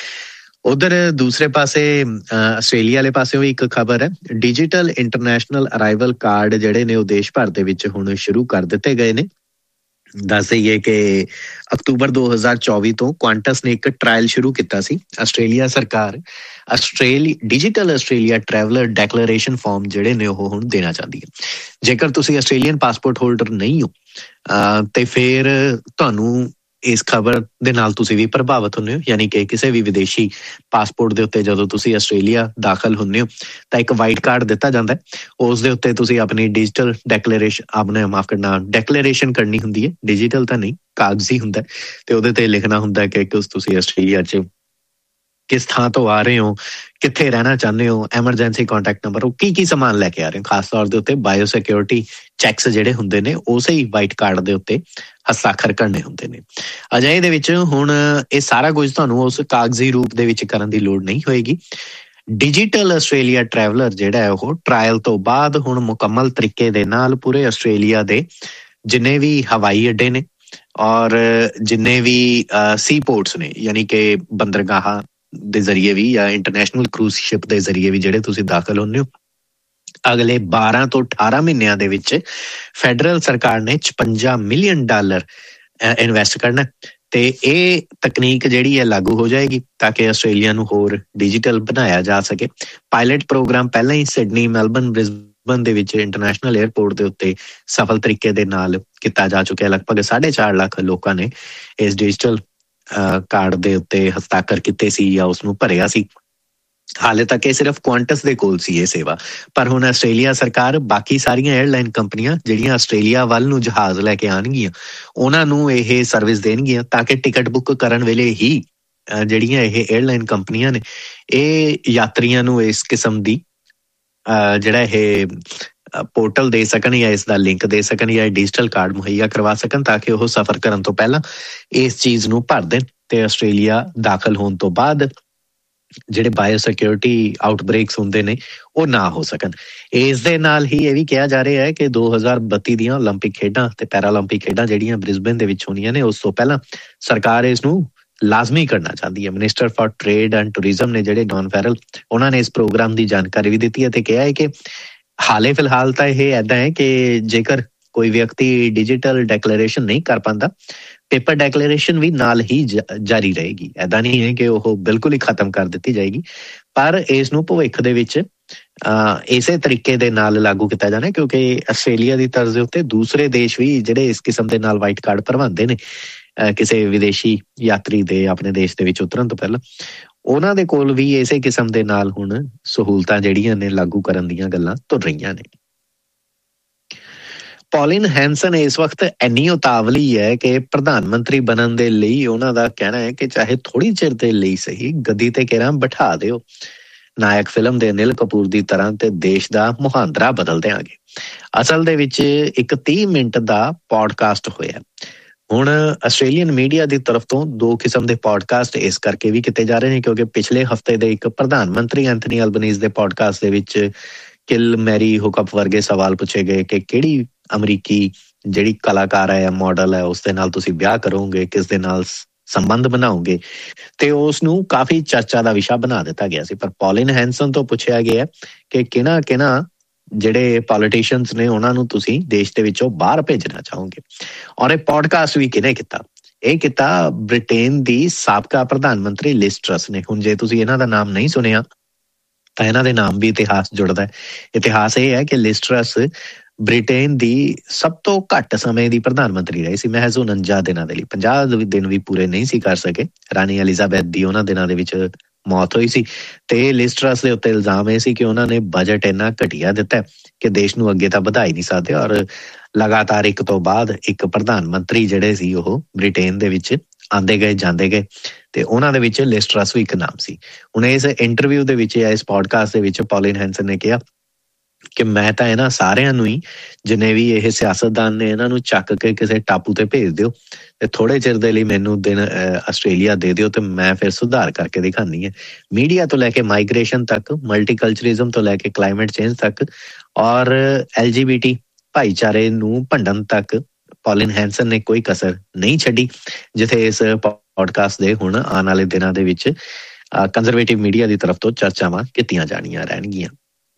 ਉਧਰ ਦੂਸਰੇ ਪਾਸੇ ਆਸਟ੍ਰੇਲੀਆ ਵਾਲੇ ਪਾਸੇ ਵੀ ਇੱਕ ਖਬਰ ਹੈ। ਡਿਜੀਟਲ ਇੰਟਰਨੈਸ਼ਨਲ ਅਰਾਈਵਲ ਕਾਰਡ ਜਿਹੜੇ ਨੇ ਉਹ ਦੇਸ਼ ਭਰ ਦੇ ਵਿੱਚ ਹੁਣ ਸ਼ੁਰੂ ਕਰ ਦਿੱਤੇ ਗਏ ਨੇ। ਦੱਸ ਦਈਏ ਕਿ ਅਕਤੂਬਰ ਦੋ ਹਜ਼ਾਰ ਚੌਵੀ ਤੋਂ ਕੁਆਂਟਸ ਨੇ ਇੱਕ ਟਰਾਇਲ ਸ਼ੁਰੂ ਕੀਤਾ ਸੀ। ਆਸਟ੍ਰੇਲੀਆ ਸਰਕਾਰ ਆਸਟ੍ਰੇਲੀ digital Australia traveller declaration farm ਜਿਹੜੇ ਨੇ ਉਹ ਹੁਣ ਦੇਣਾ ਚਾਹੁੰਦੀ ਹੈ। ਜੇਕਰ ਤੁਸੀਂ ਆਸਟ੍ਰੇਲੀਅਨ ਪਾਸਪੋਰਟ ਹੋਲਡਰ ਨਹੀਂ ਹੋ ਤੇ ਫਿਰ ਤੁਹਾਨੂੰ ਇਸ ਖਬਰ ਦੇ ਨਾਲ ਤੁਸੀਂ ਵੀ ਪ੍ਰਭਾਵਿਤ ਹੁੰਦੇ ਹੋ, ਯਾਨੀ ਕਿ ਕਿਸੇ ਵੀ ਵਿਦੇਸ਼ੀ ਪਾਸਪੋਰਟ ਦੇ ਉੱਤੇ ਜਦੋਂ ਤੁਸੀਂ ਆਸਟ੍ਰੇਲੀਆ ਦਾਖਲ ਹੁੰਦੇ ਹੋ ਤਾਂ ਇੱਕ ਵਾਈਟ ਕਾਰਡ ਦਿੱਤਾ ਜਾਂਦਾ, ਉਸ ਦੇ ਉੱਤੇ ਤੁਸੀਂ ਆਪਣੀ ਡਿਜੀਟਲ ਡੈਕਲੇਰੇਸ਼ਨ ਆਪਣੇ ਮਾਫ ਕਰਨਾ ਡੈਕਲੇਰੇਸ਼ਨ ਕਰਨੀ ਹੁੰਦੀ ਹੈ। ਡਿਜੀਟਲ ਤਾਂ ਨਹੀਂ, ਕਾਗਜ਼ੀ ਹੁੰਦਾ ਤੇ ਉਹਦੇ ਤੇ ਲਿਖਣਾ ਹੁੰਦਾ ਕਿ ਤੁਸੀਂ ਆਸਟ੍ਰੇਲੀਆ 'ਚ ਕਿਸ ਥਾਂ ਤੋਂ ਆ ਰਹੇ ਹੋ, ਕਿੱਥੇ ਰਹਿਣਾ ਚਾਹੁੰਦੇ ਹੋ, ਐਮਰਜੈਂਸੀ ਕਾਂਟੈਕਟ ਨੰਬਰ, ਉਹ ਕੀ ਕੀ ਸਮਾਨ ਲੈ ਕੇ ਆ ਰਹੇ ਹੋ। ਖਾਸ ਤੌਰ ਦੇ ਉੱਤੇ ਬਾਇਓ ਸਿਕਿਉਰਿਟੀ ਚੈਕਸ ਜਿਹੜੇ ਹੁੰਦੇ ਨੇ ਉਸੇ ਹੀ ਵਾਈਟ ਕਾਰਡ ਦੇ ਉੱਤੇ ਹਸਤਾਖਰ ਕਰਨੇ ਹੁੰਦੇ ਨੇ। ਅਜਿਹੇ ਦੇ ਵਿੱਚ ਹੁਣ ਇਹ ਸਾਰਾ ਕੁਝ ਤੁਹਾਨੂੰ ਉਸ ਕਾਗਜ਼ੀ ਰੂਪ ਦੇ ਵਿੱਚ ਕਰਨ ਦੀ ਲੋੜ ਨਹੀਂ ਹੋਏਗੀ। ਡਿਜੀਟਲ ਆਸਟ੍ਰੇਲੀਆ ਟਰੈਵਲਰ ਜਿਹੜਾ ਹੈ ਉਹ ਟਰਾਇਲ ਤੋਂ ਬਾਅਦ ਹੁਣ ਮੁਕੰਮਲ ਤਰੀਕੇ ਦੇ ਨਾਲ ਪੂਰੇ ਆਸਟ੍ਰੇਲੀਆ ਦੇ ਜਿੰਨੇ ਵੀ ਹਵਾਈ ਅੱਡੇ ਨੇ ਔਰ ਜਿੰਨੇ ਵੀ ਸੀ ਪੋਰਟਸ ਨੇ, ਯਾਨੀ ਕਿ ਬੰਦਰਗਾਹਾਂ ਦੇ ਜ਼ਰੀਏ ਵੀ ਜਾਂ ਇੰਟਰਨੈਸ਼ਨਲ ਕਰੂਜ਼ ਸ਼ਿਪ ਦੇ ਜ਼ਰੀਏ ਵੀ ਜਿਹੜੇ ਤੁਸੀਂ ਦਾਖਲ ਹੁੰਦੇ ਹੋ, ਅਗਲੇ ਬਾਰਾਂ ਤੋਂ ਅਠਾਰਾਂ ਮਹੀਨਿਆਂ ਦੇ ਵਿੱਚ ਫੈਡਰਲ ਸਰਕਾਰ ਨੇ ਛਪੰਜਾ ਮਿਲੀਅਨ ਡਾਲਰ ਇਨਵੈਸਟ ਕਰਨਾ ਤੇ ਇਹ ਤਕਨੀਕ ਜਿਹੜੀ ਹੈ ਲਾਗੂ ਹੋ ਜਾਏਗੀ ਤਾਂ ਕਿ ਆਸਟ੍ਰੇਲੀਆ ਨੂੰ ਹੋਰ ਡਿਜੀਟਲ ਬਣਾਇਆ ਜਾ ਸਕੇ। ਪਾਇਲਟ ਪ੍ਰੋਗਰਾਮ ਪਹਿਲਾਂ ਹੀ ਸਿਡਨੀ, ਮੈਲਬਰਨ, ਬ੍ਰਿਸਬਨ ਦੇ ਵਿੱਚ ਇੰਟਰਨੈਸ਼ਨਲ ਏਅਰਪੋਰਟ ਦੇ ਉੱਤੇ ਸਫਲ ਤਰੀਕੇ ਦੇ ਨਾਲ ਕੀਤਾ ਜਾ ਚੁੱਕਿਆ। ਲਗਭਗ ਸਾਢੇ ਚਾਰ ਲੱਖ ਲੋਕਾਂ ਨੇ ਇਸ ਡਿਜੀਟਲ ਕਾਰਡ ਦੇ ਉੱਤੇ ਹਸਤਾਖਰ ਕੀਤੇ ਸੀ ਜਾਂ ਉਸਨੂੰ ਭਰਿਆ ਸੀ। ਹਾਲੇ ਤੱਕ ਇਹ ਸਿਰਫ ਕੁਆਂਟਸ ਦੇ ਕੋਲ ਸੀ ਇਹ ਸੇਵਾ, ਪਰ ਹੁਣ ਆਸਟ੍ਰੇਲੀਆ ਸਰਕਾਰ ਬਾਕੀ ਸਾਰੀਆਂ 에ਅਰਲਾਈਨ ਕੰਪਨੀਆਂ ਜਿਹੜੀਆਂ ਆਸਟ੍ਰੇਲੀਆ ਵੱਲ ਨੂੰ ਜਹਾਜ਼ ਲੈ ਕੇ ਆਉਣਗੀਆਂ ਉਹਨਾਂ ਨੂੰ ਇਹ ਸਰਵਿਸ ਦੇਣਗੀਆਂ ਤਾਂ ਕਿ ਟਿਕਟ ਬੁੱਕ ਕਰਨ ਵੇਲੇ ਹੀ ਜਿਹੜੀਆਂ ਇਹ 에ਅਰਲਾਈਨ ਕੰਪਨੀਆਂ ਨੇ ਇਹ ਯਾਤਰੀਆਂ ਨੂੰ ਇਸ ਕਿਸਮ ਦੀ ਜਿਹੜਾ ਇਹ ਪੋਰਟਲ ਦੇ ਸਕਣ ਜਾਂ ਇਸ ਦਾ ਲਿੰਕ ਦੇ ਸਕਣ ਜਾਂ ਡਿਜੀਟਲ ਕਾਰਡ ਮੁਹੱਈਆ ਕਰਵਾ ਸਕਣ ਤਾਂ ਕਿ ਉਹ ਸਫ਼ਰ ਕਰਨ ਤੋਂ ਪਹਿਲਾਂ ਇਸ ਚੀਜ਼ ਨੂੰ ਭਰ ਦੇਣ ਤੇ ਆਸਟ੍ਰੇਲੀਆ ਦਾਖਲ ਹੋਣ ਤੋਂ ਬਾਅਦ ਜਿਹੜੇ ਬਾਇਓ ਸਿਕਿਉਰਿਟੀ ਆਊਟਬ੍ਰੇਕਸ ਹੁੰਦੇ ਨੇ ਉਹ ਨਾ ਹੋ ਸਕਣ। ਇਸ ਦੇ ਨਾਲ ਹੀ ਇਹ ਵੀ ਕਿਹਾ ਜਾ ਰਿਹਾ ਹੈ ਕਿ ਦੋ ਹਜ਼ਾਰ ਬੱਤੀ ਦੀਆਂ ਓਲੰਪਿਕ ਖੇਡਾਂ ਤੇ ਪੈਰਾਲੰਪਿਕ ਖੇਡਾਂ ਜਿਹੜੀਆਂ ਬ੍ਰਿਸਬਨ ਦੇ ਵਿੱਚ ਹੋਣੀਆਂ ਨੇ ਉਸ ਤੋਂ ਪਹਿਲਾਂ ਸਰਕਾਰ ਇਸ ਨੂੰ ਲਾਜ਼ਮੀ ਕਰਨਾ ਚਾਹੁੰਦੀ ਹੈ। Minister for trade and tourism ਨੇ ਜਿਹੜੇ ਡੌਨ ਫੈਰਲ ਉਹਨਾਂ ਨੇ ਇਸ ਪ੍ਰੋਗਰਾਮ ਦੀ ਜਾਣਕਾਰੀ ਵੀ ਦਿੱਤੀ ਹੈ ਤੇ ਕਿਹਾ ਹੈ ਕਿ ਹਾਲੇ ਫਿਲਹਾਲ ਤਾਂ ਇਹ ਏਦਾਂ ਹੈ ਕਿ ਜੇਕਰ ਕੋਈ ਵਿਅਕਤੀ ਡਿਜੀਟਲ ਡੈਕਲੇਰੇਸ਼ਨ ਨਹੀਂ ਕਰ ਪਾਉਂਦਾ, ਪੇਪਰ ਡੈਕਲੇਰੇਸ਼ਨ ਵੀ ਨਾਲ ਹੀ ਜਾਰੀ ਰਹੇਗੀ। ਏਦਾਂ ਨਹੀਂ ਹੈ ਕਿ ਉਹ ਬਿਲਕੁਲ ਹੀ ਖਤਮ ਕਰ ਦਿੱਤੀ ਜਾਏਗੀ, ਪਰ ਇਸ ਨੂੰ ਭਵਿੱਖ ਦੇ ਵਿੱਚ ਇਸੇ ਤਰੀਕੇ ਦੇ ਨਾਲ ਲਾਗੂ ਕੀਤਾ ਜਾਣਾ, ਕਿਉਂਕਿ ਆਸਟ੍ਰੇਲੀਆ ਦੀ ਤਰਜ਼ ਦੇ ਉੱਤੇ ਦੂਸਰੇ ਦੇਸ਼ ਵੀ ਜਿਹੜੇ ਇਸ ਕਿਸਮ ਦੇ ਨਾਲ ਵਾਈਟ ਕਾਰਡ ਭਰਵਾਉਂਦੇ ਨੇ ਕਿਸੇ ਵਿਦੇਸ਼ੀ ਯਾਤਰੀ ਦੇ ਆਪਣੇ ਦੇਸ਼ ਦੇ ਵਿੱਚ ਉਤਰਨ ਤੋਂ ਪਹਿਲਾਂ, ਉਹਨਾਂ ਦੇ ਕੋਲ ਵੀ ਇਸੇ ਕਿਸਮ ਦੇ ਨਾਲ ਹੁਣ ਸਹੂਲਤਾਂ ਜਿਹੜੀਆਂ ਨੇ ਲਾਗੂ ਕਰਨ ਦੀਆਂ ਗੱਲਾਂ ਤੁਰ ਰਹੀਆਂ ਨੇ। ਪੌਲਿਨ ਹੈਂਸਨ ਇਸ ਵਕਤ ਇੰਨੀ ਉਤਾਵਲੀ ਹੈ ਕਿ ਪ੍ਰਧਾਨ ਮੰਤਰੀ ਬਣਨ ਦੇ ਲਈ ਉਹਨਾਂ ਦਾ ਕਹਿਣਾ ਹੈ ਕਿ ਚਾਹੇ ਥੋੜੀ ਚਿਰ ਦੇ ਲਈ ਸਹੀ ਗੱਦੀ ਤੇ ਕਿਹੜਾ ਬਿਠਾ ਦਿਓ, ਨਾਇਕ ਫਿਲਮ ਦੇ ਅਨਿਲ ਕਪੂਰ ਦੀ ਤਰ੍ਹਾਂ, ਤੇ ਦੇਸ਼ ਦਾ ਮੁਹਾਂਦਰਾ ਬਦਲ ਦਿਆਂਗੇ। ਅਸਲ ਦੇ ਵਿੱਚ ਇੱਕ ਤੀਹ ਮਿੰਟ ਦਾ ਪੌਡਕਾਸਟ ਹੋਇਆ। ਹੁਣ ਆਸਟ੍ਰੇਲੀਅਨ ਮੀਡੀਆ ਦੀ ਤਰਫ ਤੋਂ ਦੋ ਕਿਸਮ ਦੇ ਪੌਡਕਾਸਟ ਇਸ ਕਰਕੇ ਵੀ ਕੀਤੇ ਜਾ ਰਹੇ ਨੇ ਕਿਉਂਕਿ ਪਿਛਲੇ ਹਫ਼ਤੇ ਦੇ ਇੱਕ ਪ੍ਰਧਾਨ ਮੰਤਰੀ ਐਂਥਨੀ ਅਲਬਨੀਜ਼ ਦੇ ਪੌਡਕਾਸਟ ਦੇ ਵਿੱਚ ਕਿਲ ਮੈਰੀ ਹੁਕਅਪ ਵਰਗੇ ਸਵਾਲ ਪੁੱਛੇ ਗਏ ਕਿ ਕਿਹੜੀ ਅਮਰੀਕੀ ਜਿਹੜੀ ਕਲਾਕਾਰ ਹੈ, ਮਾਡਲ ਹੈ, ਉਸ ਦੇ ਨਾਲ ਤੁਸੀਂ ਵਿਆਹ ਕਰੋਗੇ, ਕਿਸ ਦੇ ਨਾਲ ਸੰਬੰਧ ਬਣਾਓਗੇ, ਤੇ ਉਸ ਨੂੰ ਕਾਫੀ ਚਰਚਾ ਦਾ ਵਿਸ਼ਾ ਬਣਾ ਦਿੱਤਾ ਗਿਆ ਸੀ। ਪਰ ਪੌਲਿਨ ਹੈਂਸਨ ਤੋਂ ਪੁੱਛਿਆ ਗਿਆ ਕਿ ਕਿਹਨਾਂ ਕਿਹਨਾਂ ਜਿਹੜੇ ਪੋਲੀਟੀਸ਼ੀਅਨਸ ਨੇ ਉਹਨਾਂ ਨੂੰ ਤੁਸੀਂ ਦੇਸ਼ ਦੇ ਵਿੱਚੋਂ ਬਾਹਰ ਭੇਜਣਾ ਚਾਹੋਗੇ। ਔਰ ਇਹ ਪੌਡਕਾਸਟ ਵੀ ਕਿਹਨੇ ਕੀਤਾ? ਇਹ ਕੀਤਾ ਬ੍ਰਿਟੇਨ ਦੀ ਸਾਬਕਾ ਪ੍ਰਧਾਨ ਮੰਤਰੀ ਲਿਜ਼ ਟਰੱਸ ਨੇ। ਹੁਣ ਜੇ ਤੁਸੀਂ ਇਹਨਾਂ ਦਾ ਨਾਮ ਨਹੀਂ ਸੁਣਿਆ ਤਾਂ ਇਹਨਾਂ ਦੇ ਨਾਮ ਵੀ ਇਤਿਹਾਸ ਜੁੜਦਾ ਹੈ। ਇਤਿਹਾਸ ਇਹ ਹੈ ਕਿ ਲਿਜ਼ ਟਰੱਸ ਬ੍ਰਿਟੇਨ ਦੀ ਸਭ ਤੋਂ ਘੱਟ ਸਮੇਂ ਦੀ ਪ੍ਰਧਾਨ ਮੰਤਰੀ ਰਹੀ ਸੀ, ਮਹਿਜ਼ ਉਨੰਜਾ ਦਿਨਾਂ ਦੇ ਲਈ। ਪੰਜਾਹ ਦਿਨ ਵੀ ਪੂਰੇ ਨਹੀਂ ਸੀ ਕਰ ਸਕੇ। ਰਾਣੀ ਐਲਿਜ਼ਾਬੈਥ ਦੀ ਉਹਨਾਂ ਦਿਨਾਂ ਦੇ ਵਿੱਚ ਮੌਤ ਹੋਈ ਸੀ ਤੇ ਲਿਜ਼ ਟਰੱਸ ਦੇ ਉੱਤੇ ਇਲਜ਼ਾਮ ਇਹ ਸੀ ਕਿ ਉਹਨਾਂ ਨੇ ਬਜਟ ਇੰਨਾ ਘਟੀਆ ਦਿੱਤਾ ਕਿ ਦੇਸ਼ ਨੂੰ ਅੱਗੇ ਤਾਂ ਵਧਾ ਹੀ ਨਹੀਂ ਸਕਦੇ। ਔਰ ਲਗਾਤਾਰ ਇੱਕ ਤੋਂ ਬਾਅਦ ਇੱਕ ਪ੍ਰਧਾਨ ਮੰਤਰੀ ਜਿਹੜੇ ਸੀ ਉਹ ਬ੍ਰਿਟੇਨ ਦੇ ਵਿੱਚ ਆਉਂਦੇ ਗਏ ਜਾਂਦੇ ਗਏ ਤੇ ਉਹਨਾਂ ਦੇ ਵਿੱਚ ਲਿਜ਼ ਟਰੱਸ ਵੀ ਇੱਕ ਨਾਮ ਸੀ। ਹੁਣ ਇਸ ਇੰਟਰਵਿਊ ਦੇ ਵਿੱਚ ਜਾਂ ਇਸ ਪੌਡਕਾਸਟ ਦੇ ਵਿੱਚ ਪੌਲਿਨ ਹੈਂਸਨ ਨੇ ਕਿਹਾ ਕਿ ਮੈਂ ਤਾਂ ਇਹਨਾਂ ਸਾਰਿਆਂ ਨੂੰ ਹੀ, ਜਿੰਨੇ ਵੀ ਇਹ ਸਿਆਸਤਦਾਨ ਨੇ, ਇਹਨਾਂ ਨੂੰ ਚੱਕ ਕੇ ਕਿਸੇ ਟਾਪੂ ਤੇ ਭੇਜ ਦਿਓ ਤੇ ਥੋੜੇ ਚਿਰ ਦੇ ਲਈ ਮੈਨੂੰ ਦਿਨ ਆਸਟ੍ਰੇਲੀਆ ਦੇ ਦਿਓ ਤੇ ਮੈਂ ਫਿਰ ਸੁਧਾਰ ਕਰਕੇ ਦਿਖਾਉਂਦੀ ਹੈ। ਮੀਡੀਆ ਤੋਂ ਲੈ ਕੇ ਮਾਈਗ੍ਰੇਸ਼ਨ ਤੱਕ, ਮਲਟੀਕਲਚਰਿਜ਼ਮ ਤੋਂ ਲੈ ਕੇ ਕਲਾਈਮੇਟ ਚੇਂਜ ਤੱਕ ਔਰ ਐਲ ਜੀ ਬੀ ਟੀ ਭਾਈਚਾਰੇ ਨੂੰ ਭੰਡਣ ਤੱਕ ਪੌਲਿਨ ਹੈਂਸਨ ਨੇ ਕੋਈ ਕਸਰ ਨਹੀਂ ਛੱਡੀ, ਜਿੱਥੇ ਇਸ ਪੌਡਕਾਸਟ ਦੇ ਹੁਣ ਆਉਣ ਵਾਲੇ ਦਿਨਾਂ ਦੇ ਵਿੱਚ ਕੰਜ਼ਰਵੇਟਿਵ ਮੀਡੀਆ ਦੀ ਤਰਫ ਤੋਂ ਚਰਚਾਵਾਂ ਕੀਤੀਆਂ ਜਾਣੀਆਂ ਰਹਿਣਗੀਆਂ।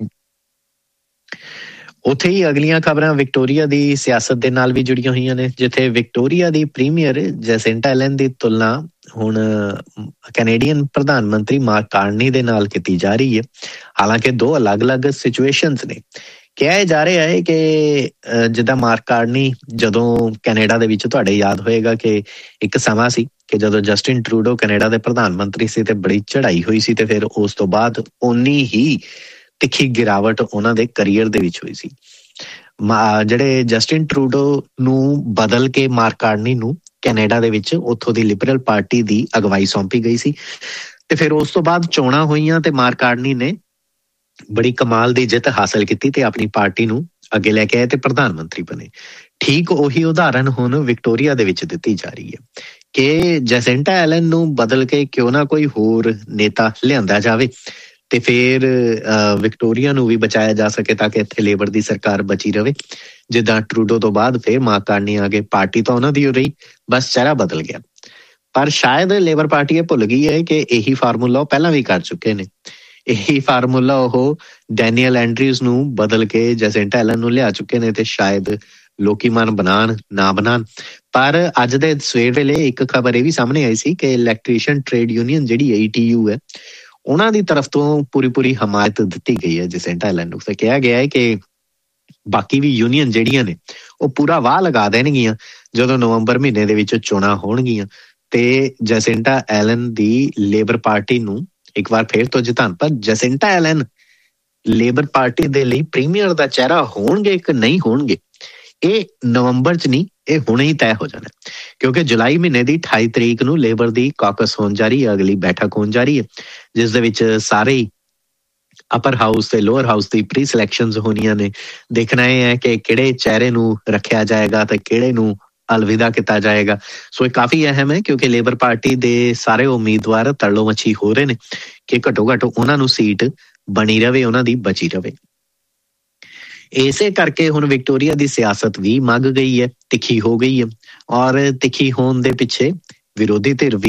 ਉੱਥੇ ਹੀ ਅਗਲੀਆਂ ਖਬਰਾਂ ਵਿਕਟੋਰੀਆ ਦੀ ਸਿਆਸਤ ਦੇ ਨਾਲ ਵੀ ਜੁੜੀਆਂ ਹੋਈਆਂ ਨੇ, ਜਿੱਥੇ ਵਿਕਟੋਰੀਆ ਦੀ ਪ੍ਰੀਮੀਅਰ ਜੈਸਿੰਟਾ ਐਲਨ ਦੀ ਤੁਲਨਾ ਹੁਣ ਕੈਨੇਡੀਅਨ ਪ੍ਰਧਾਨ ਮੰਤਰੀ ਮਾਰਕ ਕਾਰਨੀ ਦੇ ਨਾਲ ਕੀਤੀ ਜਾ ਰਹੀ ਹੈ। ਹਾਲਾਂਕਿ ਦੋ ਅਲੱਗ-ਅਲੱਗ ਸਿਚੁਏਸ਼ਨਸ ਨੇ। ਕਿਹਾ ਜਾ ਰਿਹਾ ਹੈ ਕਿ ਜਿੱਦਾਂ ਮਾਰਕ ਕਾਰਨੀ, ਜਦੋਂ ਕੈਨੇਡਾ ਦੇ ਵਿੱਚ ਤੁਹਾਡੇ ਯਾਦ ਹੋਏਗਾ ਕਿ ਇੱਕ ਸਮਾਂ ਸੀ ਕਿ ਜਦੋਂ ਜਸਟਿਨ ਟਰੂਡੋ ਕੈਨੇਡਾ ਦੇ ਪ੍ਰਧਾਨ ਮੰਤਰੀ ਸੀ ਤੇ ਬੜੀ ਚੜ੍ਹਾਈ ਹੋਈ ਸੀ ਤੇ ਫਿਰ ਉਸ ਤੋਂ ਬਾਅਦ ਓਨੀ ਹੀ ਤਿੱਖੀ ਗਿਰਾਵਟ ਉਹਨਾਂ ਦੇ ਕਰੀਅਰ ਦੇ ਵਿੱਚ ਹੋਈ ਸੀ। ਜਿਹੜੇ ਜਸਟਿਨ ਟਰੂਡੋ ਨੂੰ ਬਦਲ ਕੇ ਮਾਰਕ ਕਾਰਨੀ ਨੂੰ ਕੈਨੇਡਾ ਦੇ ਵਿੱਚ ਉੱਥੋਂ ਦੀ ਲਿਬਰਲ ਪਾਰਟੀ ਦੀ ਅਗਵਾਈ ਸੌਂਪੀ ਗਈ ਸੀ ਤੇ ਫਿਰ ਉਸ ਤੋਂ ਬਾਅਦ ਚੋਣਾਂ ਹੋਈਆਂ ਤੇ ਮਾਰਕ ਕਾਰਨੀ ਨੇ ਬੜੀ ਕਮਾਲ ਦੀ ਜਿੱਤ ਹਾਸਲ ਕੀਤੀ ਤੇ ਆਪਣੀ ਪਾਰਟੀ ਨੂੰ ਅੱਗੇ ਲੈ ਕੇ ਆਏ ਤੇ ਪ੍ਰਧਾਨ ਮੰਤਰੀ ਬਣੇ। ਠੀਕ ਉਹੀ ਉਦਾਹਰਨ ਹੁਣ ਵਿਕਟੋਰੀਆ ਦੇ ਵਿੱਚ ਦਿੱਤੀ ਜਾ ਰਹੀ ਹੈ ਕਿ ਜੈਸਿੰਟਾ ਐਲਨ ਨੂੰ ਬਦਲ ਕੇ ਕਿਉਂ ਨਾ ਕੋਈ ਹੋਰ ਨੇਤਾ ਲਿਆਂਦਾ ਜਾਵੇ ਤੇ ਫਿਰ ਵਿਕਟੋਰੀਆ ਨੂੰ ਵੀ ਬਚਾਇਆ ਜਾ ਸਕੇ ਤਾਂ ਕਿ ਇੱਥੇ ਲੇਬਰ ਦੀ ਸਰਕਾਰ ਬਚੀ ਰਵੇ। ਜਿੱਦਾਂ ਟਰੂਡੋ ਤੋਂ ਬਾਅਦ ਫਿਰ ਮਾਰਕ ਕਾਰਨੀ ਆ ਗਏ, ਪਾਰਟੀ ਤਾਂ ਉਹਨਾਂ ਦੀ ਹੋ ਰਹੀ, ਬਸ ਚਿਹਰਾ ਬਦਲ ਗਿਆ। ਪਰ ਸ਼ਾਇਦ ਲੇਬਰ ਪਾਰਟੀ ਇਹ ਭੁੱਲ ਗਈ ਹੈ ਕਿ ਇਹੀ ਫਾਰਮੂਲਾ ਉਹ ਪਹਿਲਾਂ ਵੀ ਕਰ ਚੁੱਕੇ ਨੇ। ਇਹੀ ਫਾਰਮੂਲਾ ਉਹ ਡੈਨੀਅਲ ਐਂਡਰਿਊਜ਼ ਨੂੰ ਬਦਲ ਕੇ ਜੈਸਿੰਟਾ ਐਲਨ ਨੂੰ ਲਿਆ ਚੁੱਕੇ ਨੇ ਤੇ ਸ਼ਾਇਦ ਲੋਕੀ ਮਨ ਬਣਾਉਣ ਨਾ ਬਣਾਉਣ। ਪਰ ਅੱਜ ਦੇ ਸਵੇਰ ਵੇਲੇ ਇੱਕ ਖਬਰ ਇਹ ਵੀ ਸਾਹਮਣੇ ਆਈ ਸੀ ਕਿ ਇਲੈਕਟ੍ਰੀਸ਼ੀਅਨ ਟ੍ਰੇਡ ਯੂਨੀਅਨ ਜਿਹੜੀ ਏ ਟੀ ਯੂ ਹੈ, ਉਹਨਾਂ ਦੀ ਤਰਫ ਤੋਂ ਪੂਰੀ ਪੂਰੀ ਹਮਾਇਤ ਦਿੱਤੀ ਗਈ ਹੈ ਜੈਸਿੰਟਾ ਐਲਨ ਨੂੰ। ਤੇ ਕਿਹਾ ਗਿਆ ਹੈ ਕਿ ਬਾਕੀ ਵੀ ਯੂਨੀਅਨ ਜਿਹੜੀਆਂ ਨੇ ਉਹ ਪੂਰਾ ਵਾਹ ਲਗਾ ਦੇਣਗੀਆਂ ਜਦੋਂ ਨਵੰਬਰ ਮਹੀਨੇ ਦੇ ਵਿੱਚ ਚੋਣਾਂ ਹੋਣਗੀਆਂ ਤੇ ਜੈਸਿੰਟਾ ਐਲਨ ਦੀ ਲੇਬਰ ਪਾਰਟੀ ਨੂੰ ਇੱਕ ਵਾਰ ਫੇਰ ਤੋਂ ਜਿਤਾਉਣ। ਪਰ ਜੈਸਿੰਟਾ ਐਲਨ ਲੇਬਰ ਪਾਰਟੀ ਦੇ ਲਈ ਪ੍ਰੀਮੀਅਰ ਦਾ ਚਿਹਰਾ ਹੋਣਗੇ ਕਿ ਨਹੀਂ ਹੋਣਗੇ, ਇਹ ਨਵੰਬਰ ਚ ਨਹੀਂ, ਇਹ ਹੁਣੇ ਹੀ ਤੈਅ ਹੋ ਜਾਣਾ, ਕਿਉਂਕਿ ਜੁਲਾਈ ਮਹੀਨੇ ਦੀ ਅਠਾਈ ਤਰੀਕ ਨੂੰ ਲੇਬਰ ਦੀ ਕਾਕਸ ਹੋਣ ਜਾ ਰਹੀ ਹੈ, ਅਗਲੀ ਬੈਠਕ ਹੋਣ ਜਾ ਰਹੀ ਹੈ, ਜਿਸ ਦੇ ਵਿੱਚ ਸਾਰੇ ਹੀ ਅਪਰ ਹਾਊਸ ਤੇ ਲੋਅਰ ਹਾਊਸ ਦੀ ਪ੍ਰੀ ਸਿਲੈਕਸ਼ਨਸ ਹੋਣੀਆਂ ਨੇ। ਦੇਖਣਾ ਇਹ ਹੈ ਕਿ ਕਿਹੜੇ ਚਿਹਰੇ ਨੂੰ ਰੱਖਿਆ ਜਾਏਗਾ ਤੇ ਕਿਹੜੇ ਨੂੰ ਅਲਵਿਦਾ ਕੀਤਾ ਜਾਏਗਾ। ਸੋ ਇਹ ਕਾਫੀ ਅਹਿਮ ਹੈ ਕਿਉਂਕਿ ਲੇਬਰ ਪਾਰਟੀ ਦੇ ਸਾਰੇ ਉਮੀਦਵਾਰ ਤਰਲੋ ਮੱਛੀ ਹੋ ਰਹੇ ਨੇ ਕਿ ਘੱਟੋ ਘੱਟ ਉਹਨਾਂ ਨੂੰ ਸੀਟ ਬਣੀ ਰਵੇ, ਉਹਨਾਂ ਦੀ ਬਚੀ ਰਵੇ। ਇਸੇ ਕਰਕੇ ਹੁਣ ਵਿਕਟੋਰੀਆ ਦੀ ਸਿਆਸਤ ਵੀ ਮੱਗ ਗਈ ਹੈ, ਤਿੱਖੀ ਹੋ ਗਈ ਹੈ। ਔਰ ਤਿੱਖੀ ਹੋਣ ਦੇ ਪਿੱਛੇ ਵਿਰੋਧੀ ਧਿਰ ਵੀ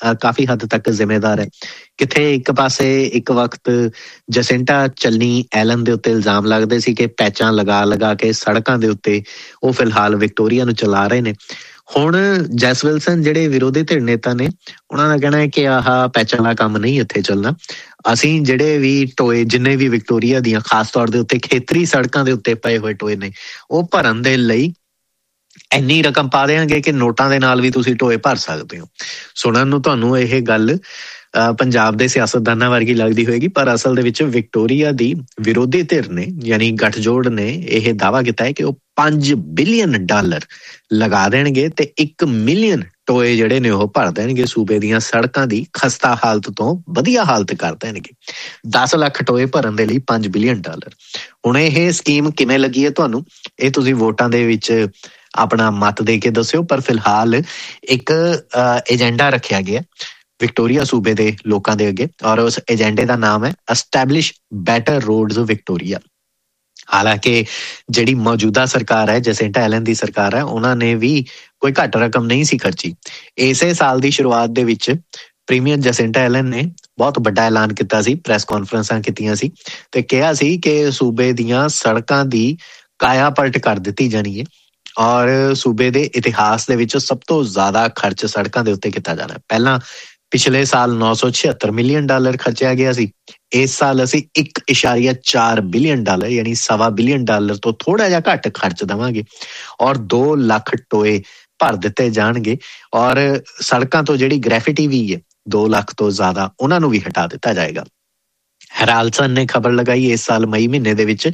ਕਾਫੀ ਹੱਦ ਤੱਕ ਜ਼ਿੰਮੇਦਾਰ ਹੈ। ਕਿੱਥੇ ਇੱਕ ਪਾਸੇ ਇੱਕ ਵਕਤ ਜਸਿੰਟਾ ਚੰਨੀ ਐਲਨ ਦੇ ਉੱਤੇ ਇਲਜ਼ਾਮ ਲੱਗਦੇ ਸੀ ਕਿ ਪੈਚਾਂ ਲਗਾ ਲਗਾ ਕੇ ਸੜਕਾਂ ਦੇ ਉੱਤੇ ਉਹ ਫਿਲਹਾਲ ਵਿਕਟੋਰੀਆ ਨੂੰ ਚਲਾ ਰਹੇ ਨੇ। ਹੁਣ ਜੈਸ ਵਿਲਸਨ ਜਿਹੜੇ ਵਿਰੋਧੀ ਧਿਰ ਨੇਤਾ ਨੇ, ਉਹਨਾਂ ਦਾ ਕਹਿਣਾ ਹੈ ਕਿ ਆਹ ਪੈਚਾਂ ਦਾ ਕੰਮ ਨਹੀਂ ਇੱਥੇ ਚੱਲਣਾ। ਅਸੀਂ ਜਿਹੜੇ ਵੀ ਟੋਏ ਜਿੰਨੇ ਵੀ ਵਿਕਟੋਰੀਆ ਦੀਆਂ ਖਾਸ ਤੌਰ ਦੇ ਉੱਤੇ ਖੇਤਰੀ ਸੜਕਾਂ ਦੇ ਉੱਤੇ ਪਏ ਹੋਏ ਟੋਏ ਨੇ ਉਹ ਭਰਨ ਦੇ ਲਈ ਇੰਨੀ ਰਕਮ ਪਾ ਦੇਣਗੇ ਕਿ ਨੋਟਾਂ ਦੇ ਨਾਲ ਵੀ ਤੁਸੀਂ ਟੋਏ ਭਰ ਸਕਦੇ ਹੋ। ਸੁਣਨ ਨੂੰ ਤੁਹਾਨੂੰ ਇਹ ਗੱਲ ਪੰਜਾਬ ਦੇ ਸਿਆਸਤਦਾਨਾਂ ਵਰਗੀ ਲੱਗਦੀ ਹੋਏਗੀ, ਪਰ ਅਸਲ ਦੇ ਵਿੱਚ ਵਿਕਟੋਰੀਆ ਦੀ ਵਿਰੋਧੀ ਧਿਰ ਨੇ ਯਾਨੀ ਗੱਠਜੋੜ ਨੇ ਇਹ ਦਾਅਵਾ ਕੀਤਾ ਹੈ ਕਿ ਉਹ ਪੰਜ ਬਿਲੀਅਨ ਡਾਲਰ ਲਗਾ ਦੇਣਗੇ ਤੇ ਇੱਕ ਮਿਲੀਅਨ ਟੋਏ ਜਿਹੜੇ ਨੇ ਉਹ ਭਰ ਦੇਣਗੇ। ਸੂਬੇ ਦੀਆਂ ਸੜਕਾਂ ਦੀ ਖਸਤਾ ਹਾਲਤ ਤੋਂ ਵਧੀਆ ਹਾਲਤ ਕਰ ਦੇਣਗੇ। ਦਸ ਲੱਖ ਟੋਏ ਭਰਨ ਦੇ ਲਈ ਪੰਜ ਬਿਲੀਅਨ ਡਾਲਰ। ਹੁਣ ਇਹ ਸਕੀਮ ਕਿਵੇਂ ਲੱਗੀ ਹੈ ਤੁਹਾਨੂੰ, ਇਹ ਤੁਸੀਂ ਵੋਟਾਂ ਦੇ ਵਿੱਚ ਆਪਣਾ ਮਤ ਦੇ ਕੇ ਦੱਸਿਓ। ਪਰ ਫਿਲਹਾਲ ਇੱਕ ਏਜੰਡਾ ਰੱਖਿਆ ਗਿਆ ਵਿਕਟੋਰੀਆ ਸੂਬੇ ਦੇ ਲੋਕਾਂ ਦੇ ਅੱਗੇ, ਔਰ ਉਸ ਏਜੰਡੇ ਦਾ ਨਾਮ ਹੈ ਐਸਟੈਬਲਿਸ਼ ਬੈਟਰ ਰੋਡਸ ਵਿਕਟੋਰੀਆ। ਹਾਲਾਂਕਿ ਜਿਹੜੀ ਮੌਜੂਦਾ ਸਰਕਾਰ ਹੈ, ਜਸਿੰਟਾ ਐਲਨ ਦੀ ਸਰਕਾਰ ਹੈ, ਉਹਨਾਂ ਨੇ ਵੀ ਕੋਈ ਘੱਟ ਰਕਮ ਨਹੀਂ ਸੀ ਖਰਚੀ। ਇਸੇ ਸਾਲ ਦੀ ਸ਼ੁਰੂਆਤ ਦੇ ਵਿੱਚ ਪ੍ਰੀਮੀਅਰ ਜਸਿੰਟਾ ਐਲਨ ਨੇ ਬਹੁਤ ਵੱਡਾ ਐਲਾਨ ਕੀਤਾ ਸੀ, ਪ੍ਰੈਸ ਕਾਨਫਰੰਸਾਂ ਕੀਤੀਆਂ ਸੀ ਤੇ ਕਿਹਾ ਸੀ ਕਿ ਸੂਬੇ ਦੀਆਂ ਸੜਕਾਂ ਦੀ ਕਾਇਆ ਪਲਟ ਕਰ ਦਿੱਤੀ ਜਾਣੀ ਹੈ ਔਰ ਸੂਬੇ ਦੇ ਇਤਿਹਾਸ ਦੇ ਵਿੱਚ ਸਭ ਤੋਂ ਜ਼ਿਆਦਾ ਖਰਚ ਸੜਕਾਂ ਦੇ ਉੱਤੇ ਕੀਤਾ ਜਾਣਾ। ਪਹਿਲਾਂ ਪਿਛਲੇ ਸਾਲ ਨੌ ਸੌ ਛਿਅੱਤਰ ਮਿਲੀਅਨ ਡਾਲਰ ਖਰਚਿਆ ਗਿਆ ਸੀ। ਇਸ ਸਾਲ ਅਸੀਂ ਇੱਕ ਇਸ਼ਾਰੀਆ ਚਾਰ ਬਿਲੀਅਨ ਡਾਲਰ ਯਾਨੀ ਸਵਾ ਬਿਲੀਅਨ ਡਾਲਰ ਤੋਂ ਥੋੜਾ ਜਿਹਾ ਘੱਟ ਖਰਚ ਦੇਵਾਂਗੇ ਔਰ ਦੋ ਲੱਖ ਟੋਏ ਭਰ ਦਿੱਤੇ ਜਾਣਗੇ ਔਰ ਸੜਕਾਂ ਤੋਂ ਜਿਹੜੀ ਗ੍ਰੈਫਿਟੀ ਵੀ ਹੈ ਦੋ ਲੱਖ ਤੋਂ ਜ਼ਿਆਦਾ ਉਹਨਾਂ ਨੂੰ ਵੀ ਹਟਾ ਦਿੱਤਾ ਜਾਏਗਾ। ਹੈਰਾਲਸਨ ਨੇ ਖਬਰ ਲਗਾਈ ਇਸ ਸਾਲ ਮਈ ਮਹੀਨੇ ਦੇ ਵਿੱਚ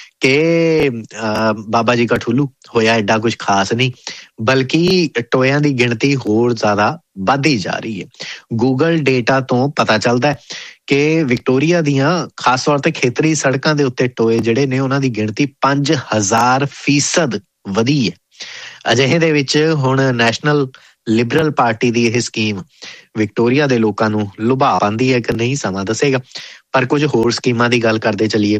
ਕਿ ਬਾਬਾ ਜੀ ਕਾ ਠੁੱਲੂ ਹੋਇਆ ਐਡਾ ਕੁਝ ਖਾਸ ਨਹੀਂ, ਬਲਕਿ ਟੋਇਆਂ ਦੀ ਗਿਣਤੀ ਹੋਰ ਜ਼ਿਆਦਾ ਵੱਧਦੀ ਜਾ ਰਹੀ ਹੈ। ਗੂਗਲ ਡੇਟਾ ਤੋਂ ਪਤਾ ਚੱਲਦਾ ਹੈ ਕਿ ਵਿਕਟੋਰੀਆ ਦੀਆਂ ਖਾਸ ਤੌਰ ਤੇ ਖੇਤਰੀ ਸੜਕਾਂ ਦੇ ਉੱਤੇ ਟੋਏ ਜਿਹੜੇ ਨੇ ਉਹਨਾਂ ਦੀ ਗਿਣਤੀ ਪੰਜ ਹਜ਼ਾਰ ਫੀਸਦ ਵਧੀ ਹੈ। ਅਜਿਹੇ ਦੇ ਵਿੱਚ ਹੁਣ ਨੈਸ਼ਨਲ ਲਿਬਰਲ ਪਾਰਟੀ ਦੀ ਇਹ ਸਕੀਮ ਵਿਕਟੋਰੀਆ ਦੇ ਲੋਕਾਂ ਨੂੰ ਲੁਭਾ ਪਾਉਂਦੀ ਹੈ ਕਿ ਨਹੀਂ ਸਮਾਂ ਦੱਸੇਗਾ। ਪਰ ਕੁਝ ਹੋਰ ਸਕੀਮਾਂ ਦੀ ਗੱਲ ਕਰਦੇ ਚੱਲੀਏ।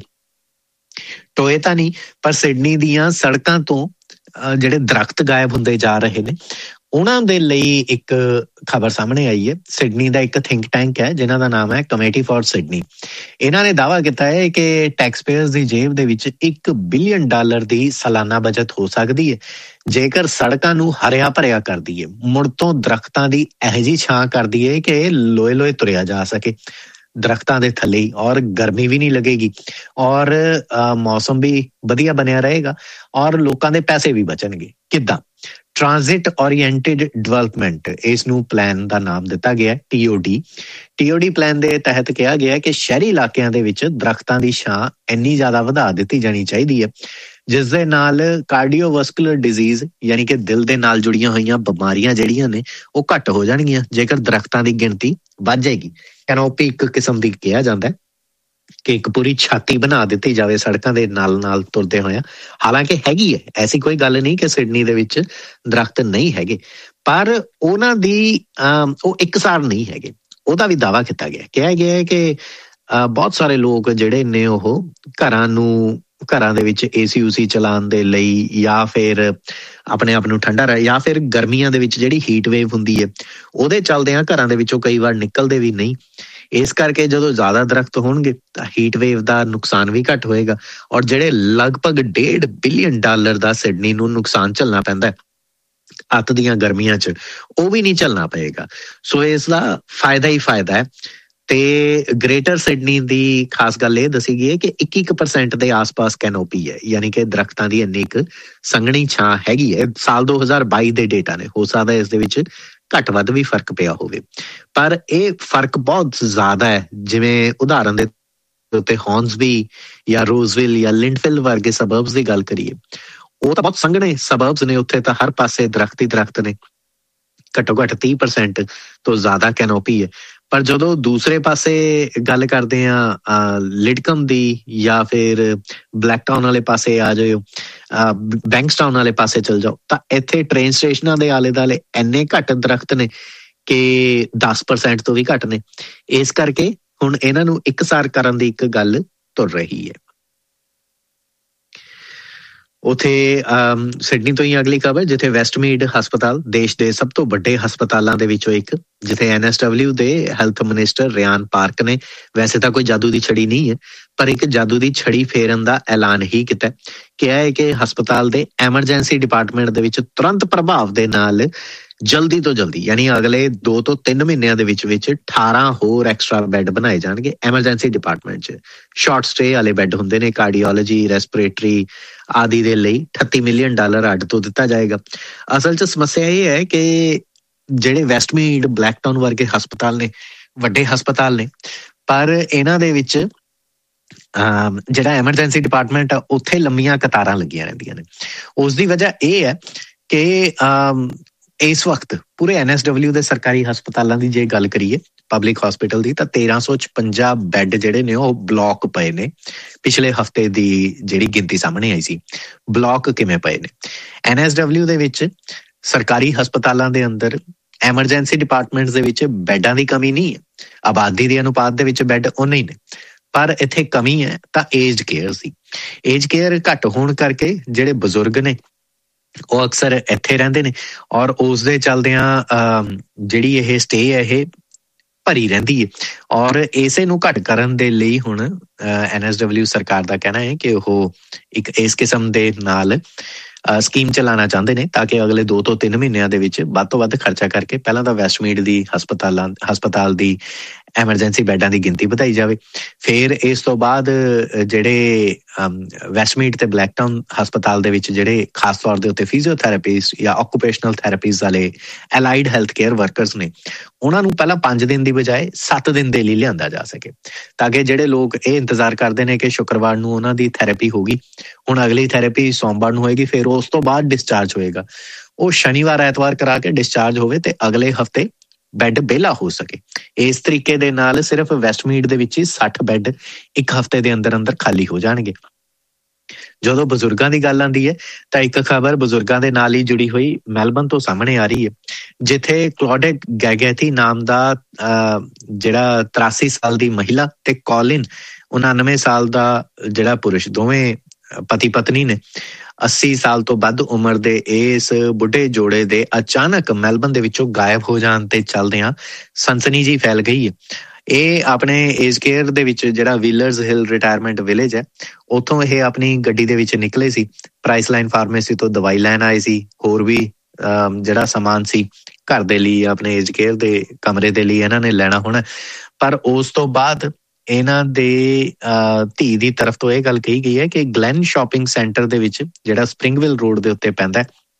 ਟੋਏ ਤਾਂ ਨਹੀਂ, ਪਰ ਸਿਡਨੀ ਦੀਆਂ ਸੜਕਾਂ ਤੋਂ ਜਿਹੜੇ ਦਰਖਤ ਗਾਇਬ ਹੁੰਦੇ ਜਾ ਰਹੇ ਨੇ ਉਹਨਾਂ ਦੇ ਲਈ ਇੱਕ ਖਬਰ ਸਾਹਮਣੇ ਆਈ ਹੈ। ਸਿਡਨੀ ਦਾ ਇੱਕ ਥਿੰਕ ਟੈਂਕ ਹੈ ਜਿਨ੍ਹਾਂ ਦਾ ਨਾਮ ਹੈ ਕਮੇਟੀ ਫਾਰ ਸਿਡਨੀ। ਇਹਨਾਂ ਨੇ ਦਾਅਵਾ ਕੀਤਾ ਹੈ ਕਿ ਟੈਕਸ ਪੇਅਰਸ ਦੀ ਜੇਬ ਦੇ ਵਿੱਚ ਇੱਕ ਬਿਲੀਅਨ ਡਾਲਰ ਦੀ ਸਾਲਾਨਾ ਬਚਤ ਹੋ ਸਕਦੀ ਹੈ ਜੇਕਰ ਸੜਕਾਂ ਨੂੰ ਹਰਿਆ ਭਰਿਆ ਕਰ ਦਈਏ, ਮੁੜ ਤੋਂ ਦਰਖਤਾਂ ਦੀ ਇਹੋ ਜਿਹੀ ਛਾਂ ਕਰ ਦਈਏ ਕਿ ਲੋਏ ਲੋਏ ਤੁਰਿਆ ਜਾ ਸਕੇ ਦਰਖਤਾਂ ਦੇ ਥੱਲੇ ਹੀ, ਔਰ ਗਰਮੀ ਵੀ ਨਹੀਂ ਲੱਗੇਗੀ ਔਰ ਮੌਸਮ ਵੀ ਵਧੀਆ ਬਣਿਆ ਰਹੇਗਾ ਔਰ ਲੋਕਾਂ ਦੇ ਪੈਸੇ ਵੀ ਬਚਣਗੇ। ਕਿੱਦਾਂ? ਟ੍ਰਾਂਜ਼ਿਟ ਓਰੀਐਂਟਿਡ ਡਿਵੈਲਪਮੈਂਟ, ਇਸ ਨੂੰ ਪਲਾਨ ਦਾ ਨਾਮ ਦਿੱਤਾ ਗਿਆ T O D. T O D plan ਦੇ ਤਹਿਤ ਕਿਹਾ ਗਿਆ ਕਿ ਸ਼ਹਿਰੀ ਇਲਾਕਿਆਂ ਦੇ ਵਿੱਚ ਦਰਖਤਾਂ ਦੀ ਛਾਂ ਇੰਨੀ ਜ਼ਿਆਦਾ ਵਧਾ ਦਿੱਤੀ ਜਾਣੀ ਚਾਹੀਦੀ ਹੈ ਜਿਸ ਦੇ ਨਾਲ ਕਾਰਡੀਓਵਾਸਕੂਲਰ ਡਿਜ਼ੀਜ਼ ਯਾਨੀ ਕਿ ਦਿਲ ਦੇ ਨਾਲ ਜੁੜੀਆਂ ਹੋਈਆਂ ਬਿਮਾਰੀਆਂ ਜਿਹੜੀਆਂ ਨੇ ਉਹ ਘੱਟ ਹੋ ਜਾਣਗੀਆਂ ਜੇਕਰ ਦਰਖਤਾਂ ਦੀ ਗਿਣਤੀ ਵੱਧ ਜਾਏਗੀ। ਕੈਨੋਪੀ ਇੱਕ ਕਿਸਮ ਦੀ ਕਿਹਾ ਜਾਂਦਾ ਕਿ ਇੱਕ ਪੂਰੀ ਛਾਤੀ ਬਣਾ ਦਿੱਤੀ ਜਾਵੇ ਸੜਕਾਂ ਦੇ ਨਾਲ ਨਾਲ ਤੁਰਦੇ ਹੋਇਆ। ਹਾਲਾਂਕਿ ਹੈਗੀ ਹੈ, ਐਸੀ ਕੋਈ ਗੱਲ ਨਹੀਂ ਕਿ ਸਿਡਨੀ ਦੇ ਵਿੱਚ ਦਰਖਤ ਨਹੀਂ ਹੈਗੇ, ਪਰ ਉਹਨਾਂ ਦੀ ਉਹ ਇੱਕਸਾਰ ਨਹੀਂ ਹੈਗੇ। ਉਹਦਾ ਵੀ ਦਾਅਵਾ ਕੀਤਾ ਗਿਆ, ਕਿਹਾ ਗਿਆ ਕਿ ਬਹੁਤ ਸਾਰੇ ਲੋਕ ਜਿਹੜੇ ਨੇ ਉਹ ਘਰਾਂ ਨੂੰ ਘਰਾਂ ਦੇ ਵਿੱਚ ਏਸੀ ਊਸੀ ਚਲਾਉਣ ਦੇ ਲਈ ਜਾਂ ਫਿਰ ਆਪਣੇ ਆਪ ਨੂੰ ਠੰਡਾ ਰਹੇ ਜਾਂ ਫਿਰ ਗਰਮੀਆਂ ਦੇ ਵਿੱਚ ਜਿਹੜੀ ਹੀਟ ਵੇਵ ਹੁੰਦੀ ਹੈ ਉਹਦੇ ਚੱਲਦਿਆਂ ਘਰਾਂ ਦੇ ਵਿੱਚੋਂ ਕਈ ਵਾਰ ਨਿਕਲਦੇ ਵੀ ਨਹੀਂ। ਇਸ ਕਰਕੇ ਜਦੋਂ ਜ਼ਿਆਦਾ ਦਰਖਤ ਹੋਣਗੇ ਤਾਂ ਹੀਟ ਵੇਵ ਦਾ ਨੁਕਸਾਨ ਵੀ ਘੱਟ ਹੋਏਗਾ ਔਰ ਜਿਹੜੇ ਲਗਭਗ ਡੇਢ ਬਿਲੀਅਨ ਡਾਲਰ ਦਾ ਸਿਡਨੀ ਨੂੰ ਨੁਕਸਾਨ ਝੱਲਣਾ ਪੈਂਦਾ ਅੱਤ ਦੀਆਂ ਗਰਮੀਆਂ 'ਚ, ਉਹ ਵੀ ਨਹੀਂ ਝੱਲਣਾ ਪਏਗਾ। ਸੋ ਇਸ ਦਾ ਫਾਇਦਾ ਹੀ ਫਾਇਦਾ ਹੈ। ਤੇ ਗ੍ਰੇਟਰ ਸਿਡਨੀ ਦੀ ਖਾਸ ਗੱਲ ਇਹ ਦੱਸੀ ਗਈ ਹੈ ਕਿ ਇੱਕੀ ਕੁ ਪਰਸੈਂਟ ਦੇ ਆਸ-ਪਾਸ ਕੈਨੋਪੀ ਹੈ ਯਾਨੀ ਕਿ ਦਰਖਤਾਂ ਦੀ ਇੰਨੀ ਇੱਕ ਸੰਘਣੀ ਛਾਂ ਹੈਗੀ ਹੈ। ਸਾਲ ਦੋ ਹਜ਼ਾਰ ਬਾਈ ਦੇ ਡੇਟਾ ਨੇ, ਹੋ ਸਕਦਾ ਇਸ ਦੇ ਵਿੱਚ ਘੱਟ ਵੱਧ ਵੀ ਫਰਕ ਪਿਆ ਹੋਵੇ, ਪਰ ਇਹ ਫਰਕ ਬਹੁਤ ਜ਼ਿਆਦਾ ਹੈ। ਜਿਵੇਂ ਉਦਾਹਰਨ ਦੇ ਉੱਤੇ ਹੌਰਨਸਬੀ ਜਾਂ ਰੋਜ਼ਵਿਲ ਜਾਂ ਲਿੰਡਫਿਲ ਵਰਗੇ ਸਬਰਬਸ ਦੀ ਗੱਲ ਕਰੀਏ, ਉਹ ਤਾਂ ਬਹੁਤ ਸੰਘਣੇ ਸਬਰਬਸ ਨੇ, ਉੱਥੇ ਤਾਂ ਹਰ ਪਾਸੇ ਦਰਖਤ ਹੀ ਦਰਖਤ ਨੇ, ਘੱਟੋ ਘੱਟ ਤੀਹ ਪਰਸੈਂਟ ਤੋਂ ਜ਼ਿਆਦਾ ਕੈਨੋਪੀ ਹੈ। ਪਰ ਜਦੋਂ ਦੂਸਰੇ ਪਾਸੇ ਗੱਲ ਕਰਦੇ ਹਾਂ ਲਿਡਕਮ ਦੀ ਜਾਂ ਫਿਰ ਬਲੈਕਟਾਊਨ ਵਾਲੇ ਪਾਸੇ ਆ ਜਾਓ, ਬੈਂਕਸਟਾਊਨ ਵਾਲੇ ਪਾਸੇ ਚਲ ਜਾਓ, ਤਾਂ ਇੱਥੇ ਟ੍ਰੇਨ ਸਟੇਸ਼ਨਾਂ ਦੇ ਆਲੇ ਦੁਆਲੇ ਇੰਨੇ ਘੱਟ ਦਰਖਤ ਨੇ ਕਿ ਦਸ ਪਰਸੈਂਟ ਤੋਂ ਵੀ ਘੱਟ ਨੇ। ਇਸ ਕਰਕੇ ਹੁਣ ਇਹਨਾਂ ਨੂੰ ਇਕਸਾਰ ਕਰਨ ਦੀ ਇੱਕ ਗੱਲ ਤੁਰ ਰਹੀ ਹੈ। ਉੱਥੇ ਸਿਡਨੀ ਤੋਂ ਹੀ ਅਗਲੀ ਖਬਰ, ਜਿੱਥੇ ਵੈਸਟਮੀਡ ਹਸਪਤਾਲ ਦੇਸ਼ ਦੇ ਸਭ ਤੋਂ ਵੱਡੇ ਹਸਪਤਾਲਾਂ ਦੇ ਵਿੱਚੋਂ ਇੱਕ, ਜਿੱਥੇ ਐਨ ਐਸ ਡਬਲਿਊ ਦੇ ਹੈਲਥ ਮਿਨਿਸਟਰ ਰਿਆਨ ਪਾਰਕ ਨੇ ਵੈਸੇ ਤਾਂ ਕੋਈ ਜਾਦੂ ਦੀ ਛੜੀ ਨਹੀਂ ਹੈ, ਪਰ ਇੱਕ ਜਾਦੂ ਦੀ ਛੜੀ ਫੇਰਨ ਦਾ ਐਲਾਨ ਹੀ ਕੀਤਾ। ਕਿਹਾ ਹੈ ਕਿ ਹਸਪਤਾਲ ਦੇ ਐਮਰਜੈਂਸੀ ਡਿਪਾਰਟਮੈਂਟ ਦੇ ਵਿੱਚ ਤੁਰੰਤ ਪ੍ਰਭਾਵ ਦੇ ਨਾਲ ਜਲਦੀ ਤੋਂ ਜਲਦੀ, ਯਾਨੀ ਅਗਲੇ ਦੋ ਤੋਂ ਤਿੰਨ ਮਹੀਨਿਆਂ ਦੇ ਵਿੱਚ ਵਿੱਚ ਅਠਾਰਾਂ ਹੋਰ ਐਕਸਟਰਾ ਬੈੱਡ ਬਣਾਏ ਜਾਣਗੇ ਐਮਰਜੈਂਸੀ ਡਿਪਾਰਟਮੈਂਟ 'ਚ। ਸ਼ਾਰਟ ਸਟੇ ਵਾਲੇ ਬੈੱਡ ਹੁੰਦੇ ਨੇ, ਕਾਰਡੀਓਲੋਜੀ, ਰੈਸਪੀਰੇਟਰੀ ਆਦਿ ਦੇ ਲਈ ਅਠੱਤੀ ਮਿਲੀਅਨ ਡਾਲਰ ਅੱਡ ਤੋਂ ਦਿੱਤਾ ਜਾਏਗਾ। ਅਸਲ 'ਚ ਸਮੱਸਿਆ ਇਹ ਹੈ ਕਿ ਜਿਹੜੇ ਵੈਸਟਮੀਡ, ਬਲੈਕਟਾਊਨ ਵਰਗੇ ਹਸਪਤਾਲ ਨੇ, ਵੱਡੇ ਹਸਪਤਾਲ ਨੇ, ਪਰ ਇਹਨਾਂ ਦੇ ਵਿੱਚ ਜਿਹੜਾ ਐਮਰਜੈਂਸੀ ਡਿਪਾਰਟਮੈਂਟ ਆ ਉੱਥੇ ਲੰਮੀਆਂ ਕਤਾਰਾਂ ਲੱਗੀਆਂ ਰਹਿੰਦੀਆਂ ਨੇ। ਉਸ ਦੀ ਵਜ੍ਹਾ ਇਹ ਹੈ ਕਿ ਇਸ ਵਕਤ ਪੂਰੇ ਐਨ ਐਸ ਡਬਲਿਊ ਦੇ ਸਰਕਾਰੀ ਹਸਪਤਾਲਾਂ ਦੀ ਜੇ ਗੱਲ ਕਰੀਏ, ਪਬਲਿਕ ਹਸਪੀਟਲ ਦੀ, ਤਾਂ ਤੇਰਾਂ ਸੌ ਛਪੰਜਾ ਬੈੱਡ ਜਿਹੜੇ ਨੇ ਉਹ ਬਲੌਕ ਪਏ ਨੇ। ਪਿਛਲੇ ਹਫ਼ਤੇ ਦੀ ਜਿਹੜੀ ਗਿਣਤੀ ਸਾਹਮਣੇ ਆਈ ਸੀ, ਬਲੌਕ ਕਿਵੇਂ ਪਏ ਨੇ। ਐਨ ਐਸ ਡਬਲਿਊ ਦੇ ਵਿੱਚ ਸਰਕਾਰੀ ਹਸਪਤਾਲਾਂ ਦੇ ਅੰਦਰ ਐਮਰਜੈਂਸੀ ਡਿਪਾਰਟਮੈਂਟਸ ਦੇ ਵਿੱਚ ਬੈੱਡਾਂ ਦੀ ਕਮੀ ਨਹੀਂ ਹੈ, ਆਬਾਦੀ ਦੇ ਅਨੁਪਾਤ ਦੇ ਵਿੱਚ ਬੈੱਡ ਉਨੇ ਹੀ ਨੇ, ਪਰ ਇੱਥੇ ਕਮੀ ਹੈ ਤਾਂ ਏਜ ਕੇਅਰ ਦੀ। ਏਜ ਕੇਅਰ ਘੱਟ ਹੋਣ ਕਰਕੇ ਜਿਹੜੇ ਬਜ਼ੁਰਗ ਨੇ ਉਹ ਅਕਸਰ ਇੱਥੇ ਰਹਿੰਦੇ ਨੇ, ਔਰ ਉਸ ਦੇ ਚੱਲਦਿਆਂ ਜਿਹੜੀ ਇਹ ਸਟੇ ਹੈ ਇਹ ਭਰੀ ਰਹਿੰਦੀ ਹੈ। ਔਰ ਇਸੇ ਨੂੰ ਘੱਟ ਕਰਨ ਦੇ ਲਈ ਹੁਣ ਐਨ ਐਸ ਡਬਲਿਊ ਸਰਕਾਰ ਦਾ ਕਹਿਣਾ ਹੈ ਕਿ ਉਹ ਇੱਕ ਇਸ ਕਿਸਮ ਦੇ ਨਾਲ ਸਕੀਮ ਚਲਾਉਣਾ ਚਾਹੁੰਦੇ ਨੇ ਤਾਂ ਕਿ ਅਗਲੇ ਦੋ ਤੋਂ ਤਿੰਨ ਮਹੀਨਿਆਂ ਦੇ ਵਿੱਚ ਵੱਧ ਤੋਂ ਵੱਧ ਖਰਚਾ ਕਰਕੇ ਪਹਿਲਾਂ ਤਾਂ ਵੈਸਟਮੀਡ ਦੀ ਹਸਪਤਾਲਾਂ ਹਸਪਤਾਲ ਦੀ ਐਮਰਜੈਂਸੀ ਬੈੱਡਾਂ ਦੀ ਗਿਣਤੀ ਵਧਾਈ ਜਾਵੇ। ਫਿਰ ਇਸ ਤੋਂ ਬਾਅਦ ਜਿਹੜੇ ਵੈਸਟਮੀਡ ਤੇ ਬਲੈਕਟਾਊਨ ਹਸਪਤਾਲ ਦੇ ਵਿੱਚ ਜਿਹੜੇ ਖਾਸ ਤੌਰ ਦੇ ਉੱਤੇ ਫਿਜ਼ੀਓਥੈਰੇਪਿਸਟ ਜਾਂ ਆਕੂਪੇਸ਼ਨਲ ਥੈਰੇਪੀਜ਼ ਵਾਲੇ ਐਲਾਈਡ ਹੈਲਥ ਕੇਅਰ ਵਰਕਰਸ ਨੇ, ਉਹਨਾਂ ਨੂੰ ਪਹਿਲਾਂ ਪੰਜ ਦਿਨ ਦੀ ਬਜਾਏ ਸੱਤ ਦਿਨ ਦੇ ਲਈ ਲਿਆਂਦਾ ਜਾ ਸਕੇ, ਤਾਂ ਕਿ ਜਿਹੜੇ ਲੋਕ ਇਹ ਇੰਤਜ਼ਾਰ ਕਰਦੇ ਨੇ ਕਿ ਸ਼ੁੱਕਰਵਾਰ ਨੂੰ ਉਹਨਾਂ ਦੀ ਥੈਰੇਪੀ ਹੋਗੀ, ਹੁਣ ਅਗਲੀ ਥੈਰੇਪੀ ਸੋਮਵਾਰ ਨੂੰ ਹੋਏਗੀ, ਫਿਰ ਉਸ ਤੋਂ ਬਾਅਦ ਡਿਸਚਾਰਜ ਹੋਏਗਾ, ਉਹ ਸ਼ਨੀਵਾਰ ਐਤਵਾਰ ਕਰਾ ਕੇ ਡਿਸਚਾਰਜ ਹੋਵੇ ਤੇ ਅਗਲੇ ਹਫ਼ਤੇ ਬੈੱਡ ਵਿਹਲਾ ਹੋ ਸਕੇ। ਇਸ ਤਰੀਕੇ ਦੇ ਨਾਲ ਸਿਰਫ ਵੈਸਟਮੀਡ ਦੇ ਵਿੱਚ ਹੀ ਸੱਠ ਬੈੱਡ ਇੱਕ ਹਫ਼ਤੇ ਦੇ ਅੰਦਰ ਅੰਦਰ ਖਾਲੀ ਹੋ ਜਾਣਗੇ। ਜਦੋਂ ਬਜ਼ੁਰਗਾਂ ਦੀ ਗੱਲ ਆਉਂਦੀ ਹੈ ਤਾਂ ਇੱਕ ਖਬਰ ਬਜ਼ੁਰਗਾਂ ਦੇ ਨਾਲ ਹੀ ਜੁੜੀ ਹੋਈ ਮੈਲਬਨ ਤੋਂ ਸਾਹਮਣੇ ਆ ਰਹੀ ਹੈ, ਜਿੱਥੇ ਕਲੌਡਿਕ ਗੈਗੈਥੀ ਨਾਮ ਦਾ ਜਿਹੜਾ ਤਰਾਸੀ ਸਾਲ ਦੀ ਮਹਿਲਾ ਤੇ ਕੌਲਿਨ ਉਨਾਨਵੇਂ ਸਾਲ ਦਾ ਜਿਹੜਾ ਪੁਰਸ਼, ਦੋਵੇਂ ਪਤੀ ਪਤਨੀ ਨੇ, ਅੱਸੀ ਸਾਲ ਤੋਂ ਵੱਧ ਉਮਰ ਦੇ ਇਸ ਬੁੱਢੇ ਜੋੜੇ ਦੇ ਅਚਾਨਕ ਮੈਲਬਨ ਦੇ ਵਿੱਚੋਂ ਗਾਇਬ ਹੋ ਜਾਣ ਤੇ ਚੱਲਦਿਆਂ ਸਨਸਨੀ ਜੀ ਫੈਲ ਗਈ ਹੈ। ਇਹ ਆਪਣੇ ਏਜ ਕੇਅਰ ਦੇ ਵਿੱਚ ਜਿਹੜਾ ਵੀਲਰਸ ਹਿਲ ਰਿਟਾਇਰਮੈਂਟ ਵਿਲੇਜ ਹੈ, ਉੱਥੋਂ ਇਹ ਆਪਣੀ ਗੱਡੀ ਦੇ ਵਿੱਚ ਨਿਕਲੇ ਸੀ, ਪ੍ਰਾਈਸ ਲਾਈਨ ਫਾਰਮੇਸੀ ਤੋਂ ਦਵਾਈ ਲੈਣ ਆਏ ਸੀ, ਹੋਰ ਵੀ ਜਿਹੜਾ ਸਮਾਨ ਸੀ ਘਰ ਦੇ ਲਈ, ਆਪਣੇ ਏਜ ਕੇਅਰ ਦੇ ਕਮਰੇ ਦੇ ਲਈ ਇਹਨਾਂ ਨੇ ਲੈਣਾ ਹੋਣਾ। ਪਰ ਉਸ ਤੋਂ ਬਾਅਦ ਇਹਨਾਂ ਦੇ ਧੀ ਦੀ ਤਰਫ ਤੋਂ ਇਹ ਗੱਲ ਕਹੀ ਗਈ ਹੈ ਕਿ ਗਲੈਨ ਸ਼ਾਪਿੰਗ ਸੈਂਟਰ ਦੇ ਵਿੱਚ, ਜਿਹੜਾ ਸਪਰਿੰਗਵਿਲ ਰੋਡ ਦੇ ਉੱਤੇ ਪੈਂਦਾ,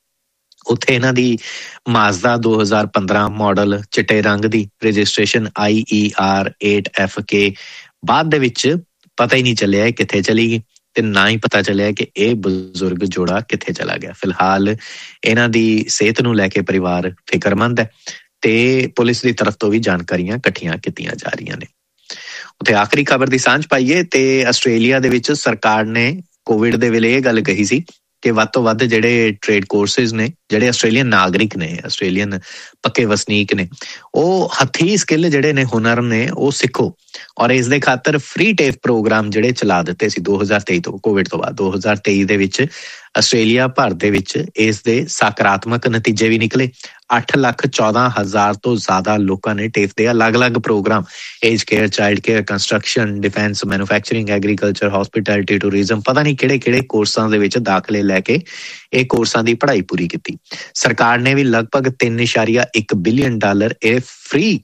ਉੱਥੇ ਇਹਨਾਂ ਦੀ ਮਾਜ਼ਦਾ ਦੋ ਹਜ਼ਾਰ ਪੰਦਰਾਂ ਮਾਡਲ ਚਿੱਟੇ ਰੰਗ ਦੀ ਰਜਿਸਟ੍ਰੇਸ਼ਨ ਆਈ ਈ ਆਰ ਅੱਠ ਐਫ ਕੇ ਬਾਅਦ ਦੇ ਵਿੱਚ ਪਤਾ ਹੀ ਨਹੀਂ ਚੱਲਿਆ ਕਿੱਥੇ ਚਲੀ ਗਈ, ਤੇ ਨਾ ਹੀ ਪਤਾ ਚੱਲਿਆ ਕਿ ਇਹ ਬਜ਼ੁਰਗ ਜੋੜਾ ਕਿੱਥੇ ਚਲਾ ਗਿਆ। ਫਿਲਹਾਲ ਇਹਨਾਂ ਦੀ ਸਿਹਤ ਨੂੰ ਲੈ ਕੇ ਪਰਿਵਾਰ ਫਿਕਰਮੰਦ ਹੈ ਤੇ ਪੁਲਿਸ ਦੀ ਤਰਫ ਤੋਂ ਵੀ ਜਾਣਕਾਰੀਆਂ ਇਕੱਠੀਆਂ ਕੀਤੀਆਂ ਜਾ ਰਹੀਆਂ ਨੇ। ਉੱਥੇ ਆਖਰੀ ਖਬਰ ਦੀ ਸਾਂਝ ਪਾਈਏ ਤੇ ਆਸਟ੍ਰੇਲੀਆ ਦੇ ਵਿੱਚ ਸਰਕਾਰ ਨੇ ਕੋਵਿਡ ਦੇ ਵੇਲੇ ਇਹ ਗੱਲ ਕਹੀ ਸੀ ਕਿ ਵੱਧ ਤੋਂ ਵੱਧ ਜਿਹੜੇ ਟ੍ਰੇਡ ਕੋਰਸਿਸ ਨੇ, ਜਿਹੜੇ ਆਸਟ੍ਰੇਲੀਅਨ ਨਾਗਰਿਕ ਨੇ, ਆਸਟ੍ਰੇਲੀਅਨ ਪੱਕੇ ਵਸਨੀਕ ਨੇ, ਉਹ ਹੱਥੀਂ ਸਕਿੱਲ ਜਿਹੜੇ ਨੇ, ਹੁਨਰ ਨੇ, ਉਹ ਸਿੱਖੋ। ਔਰ ਇਸ ਦੇ ਖਾਤਰ ਫ੍ਰੀ ਟੇਫ ਪ੍ਰੋਗਰਾਮ ਜਿਹੜੇ ਚਲਾ ਦਿੱਤੇ ਸੀ ਦੋ ਹਜ਼ਾਰ ਤੇਈ ਤੋਂ, ਕੋਵਿਡ ਤੋਂ ਬਾਅਦ। ਦੋ ਹਜ਼ਾਰ ਤੇਈ ਦੇ ਵਿੱਚ ਆਸਟ੍ਰੇਲੀਆ ਭਰ ਦੇ ਵਿੱਚ ਇਸ ਦੇ ਸਕਾਰਾਤਮਕ ਨਤੀਜੇ ਵੀ ਨਿਕਲੇ। ਅੱਠ ਲੱਖ ਚੌਦਾਂ ਹਜ਼ਾਰ ਤੋਂ ਜ਼ਿਆਦਾ ਲੋਕਾਂ ਨੇ ਟੇਫ ਦੇ ਅਲੱਗ-ਅਲੱਗ programme, age care, child care, construction, defence, manufacturing, agriculture, hospitality, tourism, ਪਤਾ ਨਹੀਂ ਕਿਹੜੇ-ਕਿਹੜੇ ਕੋਰਸਾਂ ਦੇ ਵਿੱਚ ਦਾਖਲੇ ਲੈ ਕੇ ਇਹ ਕੋਰਸਾਂ ਦੀ ਪੜ੍ਹਾਈ ਪੂਰੀ ਕੀਤੀ। ਸਰਕਾਰ ਨੇ ਵੀ ਲਗਭਗ ਤਿੰਨ ਇਸ਼ਾਰੀਆ ਇੱਕ ਬਿਲੀਅਨ ਡਾਲਰ ਇਹ ਫ੍ਰੀ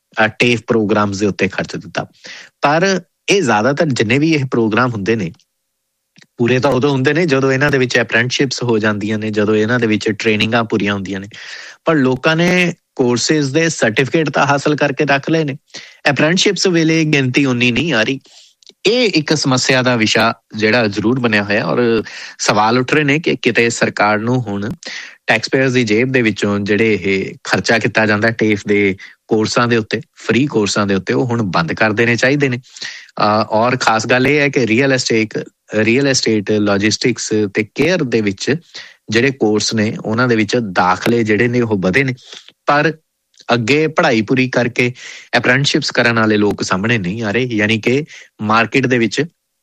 ਟੇਫ ਪ੍ਰੋਗਰਾਮਸ ਦੇ ਉੱਤੇ ਖਰਚ ਦਿੱਤਾ। ਪਰ ਇਹ ਜ਼ਿਆਦਾਤਰ ਜਿੰਨੇ ਵੀ ਇਹ ਪ੍ਰੋਗਰਾਮ ਹੁੰਦੇ ਨੇ, ਪੂਰੇ ਤਾਂ ਉਦੋਂ ਹੁੰਦੇ ਨੇ ਜਦੋਂ ਇਹਨਾਂ ਦੇ ਵਿੱਚ ਅਪ੍ਰੈਂਟਿਸਸ਼ਿਪਸ ਹੋ ਜਾਂਦੀਆਂ ਨੇ, ਜਦੋਂ ਇਹਨਾਂ ਦੇ ਵਿੱਚ ਟ੍ਰੇਨਿੰਗਾਂ ਪੂਰੀਆਂ ਹੁੰਦੀਆਂ ਨੇ, ਪਰ ਲੋਕਾਂ ਨੇ ਕੋਰਸਿਸ ਦੇ ਸਰਟੀਫਿਕੇਟ ਤਾਂ ਹਾਸਲ ਕਰਕੇ ਰੱਖ ਲਏ ਨੇ, ਅਪ੍ਰੈਂਟਿਸਸ਼ਿਪਸ ਵੇਲੇ ਗਿਣਤੀ ਉਨੀ ਨਹੀਂ ਆ ਰਹੀ। ਇਹ ਇੱਕ ਸਮੱਸਿਆ ਦਾ ਵਿਸ਼ਾ ਜਿਹੜਾ ਜ਼ਰੂਰ ਬਣਿਆ ਹੋਇਆ, ਔਰ ਸਵਾਲ ਉੱਠ ਰਹੇ ਨੇ ਕਿ ਕਿਤੇ ਸਰਕਾਰ ਨੂੰ ਹੁਣ ਟੈਕਸਪੇਅਰਸ ਦੀ ਜੇਬ ਦੇ ਵਿੱਚੋਂ ਜਿਹੜੇ ਇਹ ਖਰਚਾ ਕੀਤਾ ਜਾਂਦਾ ਟੇਫ ਦੇ ਕੋਰਸਾਂ ਦੇ ਉੱਤੇ, ਫ੍ਰੀ ਕੋਰਸਾਂ ਦੇ ਉੱਤੇ, ਉਹ ਹੁਣ ਬੰਦ ਕਰ ਦੇਣੇ ਚਾਹੀਦੇ ਨੇ। ਔਰ ਖਾਸ ਗੱਲ ਇਹ ਹੈ ਕਿ real estate real estate logistics ਤੇ ਕੇਅਰ ਦੇ ਵਿੱਚ ਜਿਹੜੇ ਕੋਰਸ ਨੇ, ਉਹਨਾਂ ਦੇ ਵਿੱਚ ਦਾਖਲੇ ਜਿਹੜੇ ਨੇ ਉਹ ਵਧੇ ਨੇ, ਪਰ ਅੱਗੇ ਪੜ੍ਹਾਈ ਪੂਰੀ ਕਰਕੇ ਅਪ੍ਰੈਂਟਿਸਸ਼ਿਪਸ ਕਰਨ ਵਾਲੇ ਲੋਕ ਸਾਹਮਣੇ ਨਹੀਂ ਆ ਰਹੇ। ਯਾਨੀ ਕਿ ਮਾਰਕੀਟ ਦੇ ਵਿੱਚ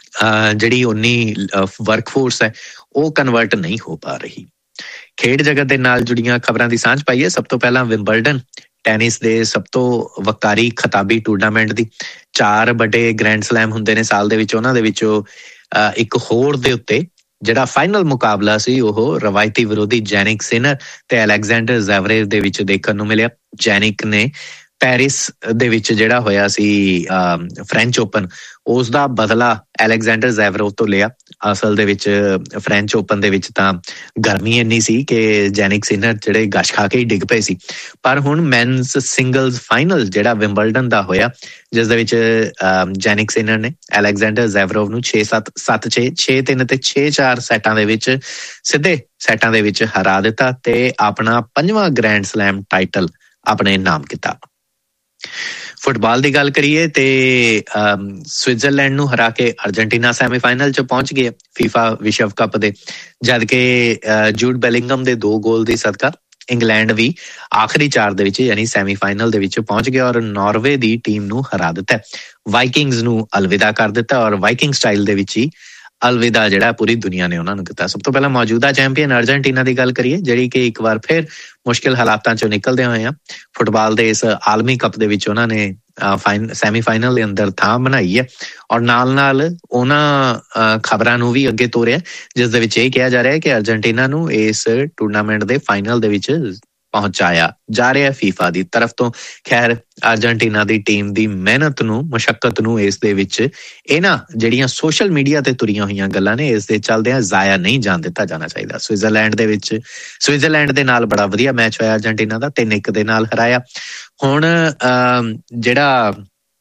ਜਿਹੜੀ ਉਨੀ ਵਰਕਫੋਰਸ ਹੈ ਉਹ ਕਨਵਰਟ ਨਹੀਂ ਹੋ ਪਾ ਰਹੀ। ਖੇਡ ਜਗਤ ਦੇ ਨਾਲ ਜੁੜੀਆਂ ਖਬਰਾਂ ਦੀ ਸਾਂਝ ਪਾਈਏ। ਸਭ ਤੋਂ ਪਹਿਲਾਂ ਵਿੰਬਲਡਨ ਟੈਨਿਸ ਦੇ ਸਭ ਤੋਂ ਵਕਾਰੀ ਖਿਤਾਬੀ ਟੂਰਨਾਮੈਂਟ ਦੀ। ਚਾਰ ਵੱਡੇ ਗ੍ਰੈਂਡ ਸਲੈਮ ਹੁੰਦੇ ਨੇ ਸਾਲ ਦੇ ਵਿੱਚ, ਉਹਨਾਂ ਦੇ ਵਿੱਚੋਂ ਇੱਕ ਹੋਰ ਦੇ ਉੱਤੇ ਜਿਹੜਾ ਫਾਈਨਲ ਮੁਕਾਬਲਾ ਸੀ ਉਹ ਰਵਾਇਤੀ ਵਿਰੋਧੀ ਜੈਨਿਕ ਸਿਨਰ ਤੇ ਅਲੈਗਜ਼ੈਂਡਰ ਜ਼ੈਵਰੇਵ ਦੇ ਵਿੱਚ ਦੇਖਣ ਨੂੰ ਮਿਲਿਆ। ਜੈਨਿਕ ਨੇ ਪੈਰਿਸ ਦੇ ਵਿੱਚ ਜਿਹੜਾ ਹੋਇਆ ਸੀ ਫ੍ਰੈਂਚ ਓਪਨ, ਉਸ ਦਾ ਬਦਲਾ ਅਲੈਗਜ਼ੈਂਡਰ ਜ਼ੈਵਰੇਵ ਤੋਂ ਲਿਆ। ਅਸਲ ਦੇ ਵਿੱਚ ਫ੍ਰੈਂਚ ਓਪਨ ਦੇ ਵਿੱਚ ਤਾਂ ਗਰਮੀ ਇੰਨੀ ਸੀ ਕਿ ਜੈਨਿਕ ਸਿਨਰ ਜਿਹੜੇ ਗਸ਼ ਖਾ ਕੇ ਹੀ ਡਿੱਗ ਪਏ ਸੀ। ਪਰ ਹੁਣ ਮੈਨਸ ਸਿੰਗਲਜ਼ ਫਾਈਨਲ ਜਿਹੜਾ ਵਿੰਬਲਡਨ ਦਾ ਹੋਇਆ, ਜਿਸ ਦੇ ਵਿੱਚ ਜੈਨਿਕ ਸਿਨਰ ਨੇ ਅਲੈਗਜ਼ੈਂਡਰ ਜ਼ੈਵਰੇਵ ਨੂੰ ਛੇ ਸੱਤ ਸੱਤ ਛੇ ਛੇ ਤਿੰਨ ਤੇ ਛੇ ਚਾਰ ਸੈਟਾਂ ਦੇ ਵਿੱਚ ਸਿੱਧੇ ਸੈਟਾਂ ਦੇ ਵਿੱਚ ਹਰਾ ਦਿੱਤਾ ਤੇ ਆਪਣਾ ਪੰਜਵਾਂ ਗ੍ਰੈਂਡ ਸਲੈਮ ਟਾਈਟਲ ਆਪਣੇ ਨਾਮ ਕੀਤਾ। ਫੁੱਟਬਾਲ ਦੀ ਗੱਲ ਕਰੀਏ ਤੇ ਸਵਿਟਜ਼ਰਲੈਂਡ ਨੂੰ ਹਰਾ ਕੇ ਅਰਜਨਟੀਨਾ ਸੈਮੀਫਾਈਨਲ 'ਚ ਪਹੁੰਚ ਗਏ ਫੀਫਾ ਵਿਸ਼ਵ ਕੱਪ ਦੇ, ਜਦ ਕਿ ਜੂਡ ਬੈਲਿੰਗਮ ਦੇ ਦੋ ਗੋਲ ਦੀ ਸਦਕਾ ਇੰਗਲੈਂਡ ਵੀ ਆਖਰੀ ਚਾਰ ਦੇ ਵਿੱਚ ਯਾਨੀ ਸੈਮੀਫਾਈਨਲ ਦੇ ਵਿੱਚ ਪਹੁੰਚ ਗਿਆ ਔਰ ਨਾਰਵੇ ਦੀ ਟੀਮ ਨੂੰ ਹਰਾ ਦਿੱਤਾ, ਵਾਈਕਿੰਗਸ ਨੂੰ ਅਲਵਿਦਾ ਕਰ ਦਿੱਤਾ ਔਰ ਵਾਈਕਿੰਗ ਸਟਾਈਲ ਦੇ ਵਿੱਚ ਹੀ ਅਲਵਿਦਾ ਜਿਹੜਾ ਪੂਰੀ ਦੁਨੀਆ ਨੇ ਉਹਨਾਂ ਨੂੰ ਕੀਤਾ। ਸਭ ਤੋਂ ਪਹਿਲਾਂ ਮੌਜੂਦਾ ਚੈਂਪੀਅਨ ਅਰਜਨਟੀਨਾ ਦੀ ਗੱਲ ਕਰੀਏ, ਜਿਹੜੀ ਕਿ ਇੱਕ ਵਾਰ ਫਿਰ ਮੁਸ਼ਕਿਲ ਹਾਲਾਤਾਂ ਚੋਂ ਨਿਕਲਦੇ ਹੋਏ ਆ ਫੁੱਟਬਾਲ ਦੇ ਇਸ ਆਲਮੀ ਕੱਪ ਦੇ ਵਿੱਚ ਉਹਨਾਂ ਨੇ ਫਾਈਨ ਸੈਮੀਫਾਈਨਲ ਦੇ ਅੰਦਰ ਥਾਂ ਬਣਾਈ ਹੈ ਔਰ ਨਾਲ ਨਾਲ ਉਹਨਾਂ ਖਬਰਾਂ ਨੂੰ ਵੀ ਅੱਗੇ ਤੋਰਿਆ ਜਿਸ ਦੇ ਵਿੱਚ ਇਹ ਕਿਹਾ ਜਾ ਰਿਹਾ ਹੈ ਕਿ ਅਰਜਨਟੀਨਾ ਨੂੰ ਇਸ ਟੂਰਨਾਮੈਂਟ ਦੇ ਫਾਈਨਲ ਦੇ ਵਿੱਚ ਪਹੁੰਚਾਇਆ ਜਾ ਰਿਹਾ ਫੀਫਾ ਦੀ ਤਰਫ ਤੋਂ। ਖੈਰ ਅਰਜਨਟੀਨਾ ਦੀ ਟੀਮ ਦੀ ਮਿਹਨਤ ਨੂੰ, ਮੁਸ਼ੱਕਤ ਨੂੰ ਇਸ ਦੇ ਵਿੱਚ ਇਹਨਾਂ ਜਿਹੜੀਆਂ ਸੋਸ਼ਲ ਮੀਡੀਆ ਤੇ ਤੁਰੀਆਂ ਹੋਈਆਂ ਗੱਲਾਂ ਨੇ ਇਸ ਦੇ ਚੱਲਦਿਆਂ ਜ਼ਾਇਆ ਨਹੀਂ ਜਾਣ ਦਿੱਤਾ ਜਾਣਾ ਚਾਹੀਦਾ। ਸਵਿਟਜ਼ਰਲੈਂਡ ਦੇ ਵਿੱਚ ਸਵਿਟਜ਼ਰਲੈਂਡ ਦੇ ਨਾਲ ਬੜਾ ਵਧੀਆ ਮੈਚ ਹੋਇਆ ਅਰਜਨਟੀਨਾ ਦਾ, ਤਿੰਨ ਇੱਕ ਦੇ ਨਾਲ ਹਰਾਇਆ। ਹੁਣ ਜਿਹੜਾ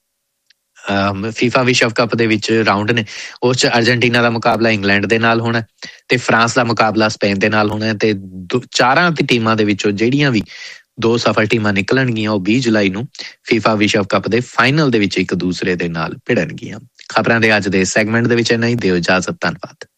ਫੀਫਾ ਵਿਸ਼ਵ ਕੱਪ ਦੇ ਵਿੱਚ ਰਾਊਂਡ ਨੇ ਉਸ 'ਚ ਅਰਜਨਟੀਨਾ ਦਾ ਮੁਕਾਬਲਾ ਇੰਗਲੈਂਡ ਦੇ ਨਾਲ ਹੋਣਾ ਤੇ ਫਰਾਂਸ ਦਾ ਮੁਕਾਬਲਾ ਸਪੇਨ ਦੇ ਨਾਲ ਹੋਣਾ ਤੇ ਚਾਰਾਂ ਦੀ ਟੀਮਾਂ ਦੇ ਵਿੱਚੋਂ ਜਿਹੜੀਆਂ ਵੀ ਦੋ ਸਫਲ ਟੀਮਾਂ ਨਿਕਲਣਗੀਆਂ ਉਹ ਵੀਹ ਜੁਲਾਈ ਨੂੰ ਫੀਫਾ ਵਿਸ਼ਵ ਕੱਪ ਦੇ ਫਾਈਨਲ ਦੇ ਵਿੱਚ ਇੱਕ ਦੂਸਰੇ ਦੇ ਨਾਲ ਭਿੜਨਗੀਆਂ। ਖਬਰਾਂ ਦੇ ਅੱਜ ਦੇ ਸੈਗਮੈਂਟ ਦੇ ਵਿੱਚ ਇੰਨਾ ਹੀ, ਦਿਓ ਇਜਾਜ਼ਤ, ਧੰਨਵਾਦ।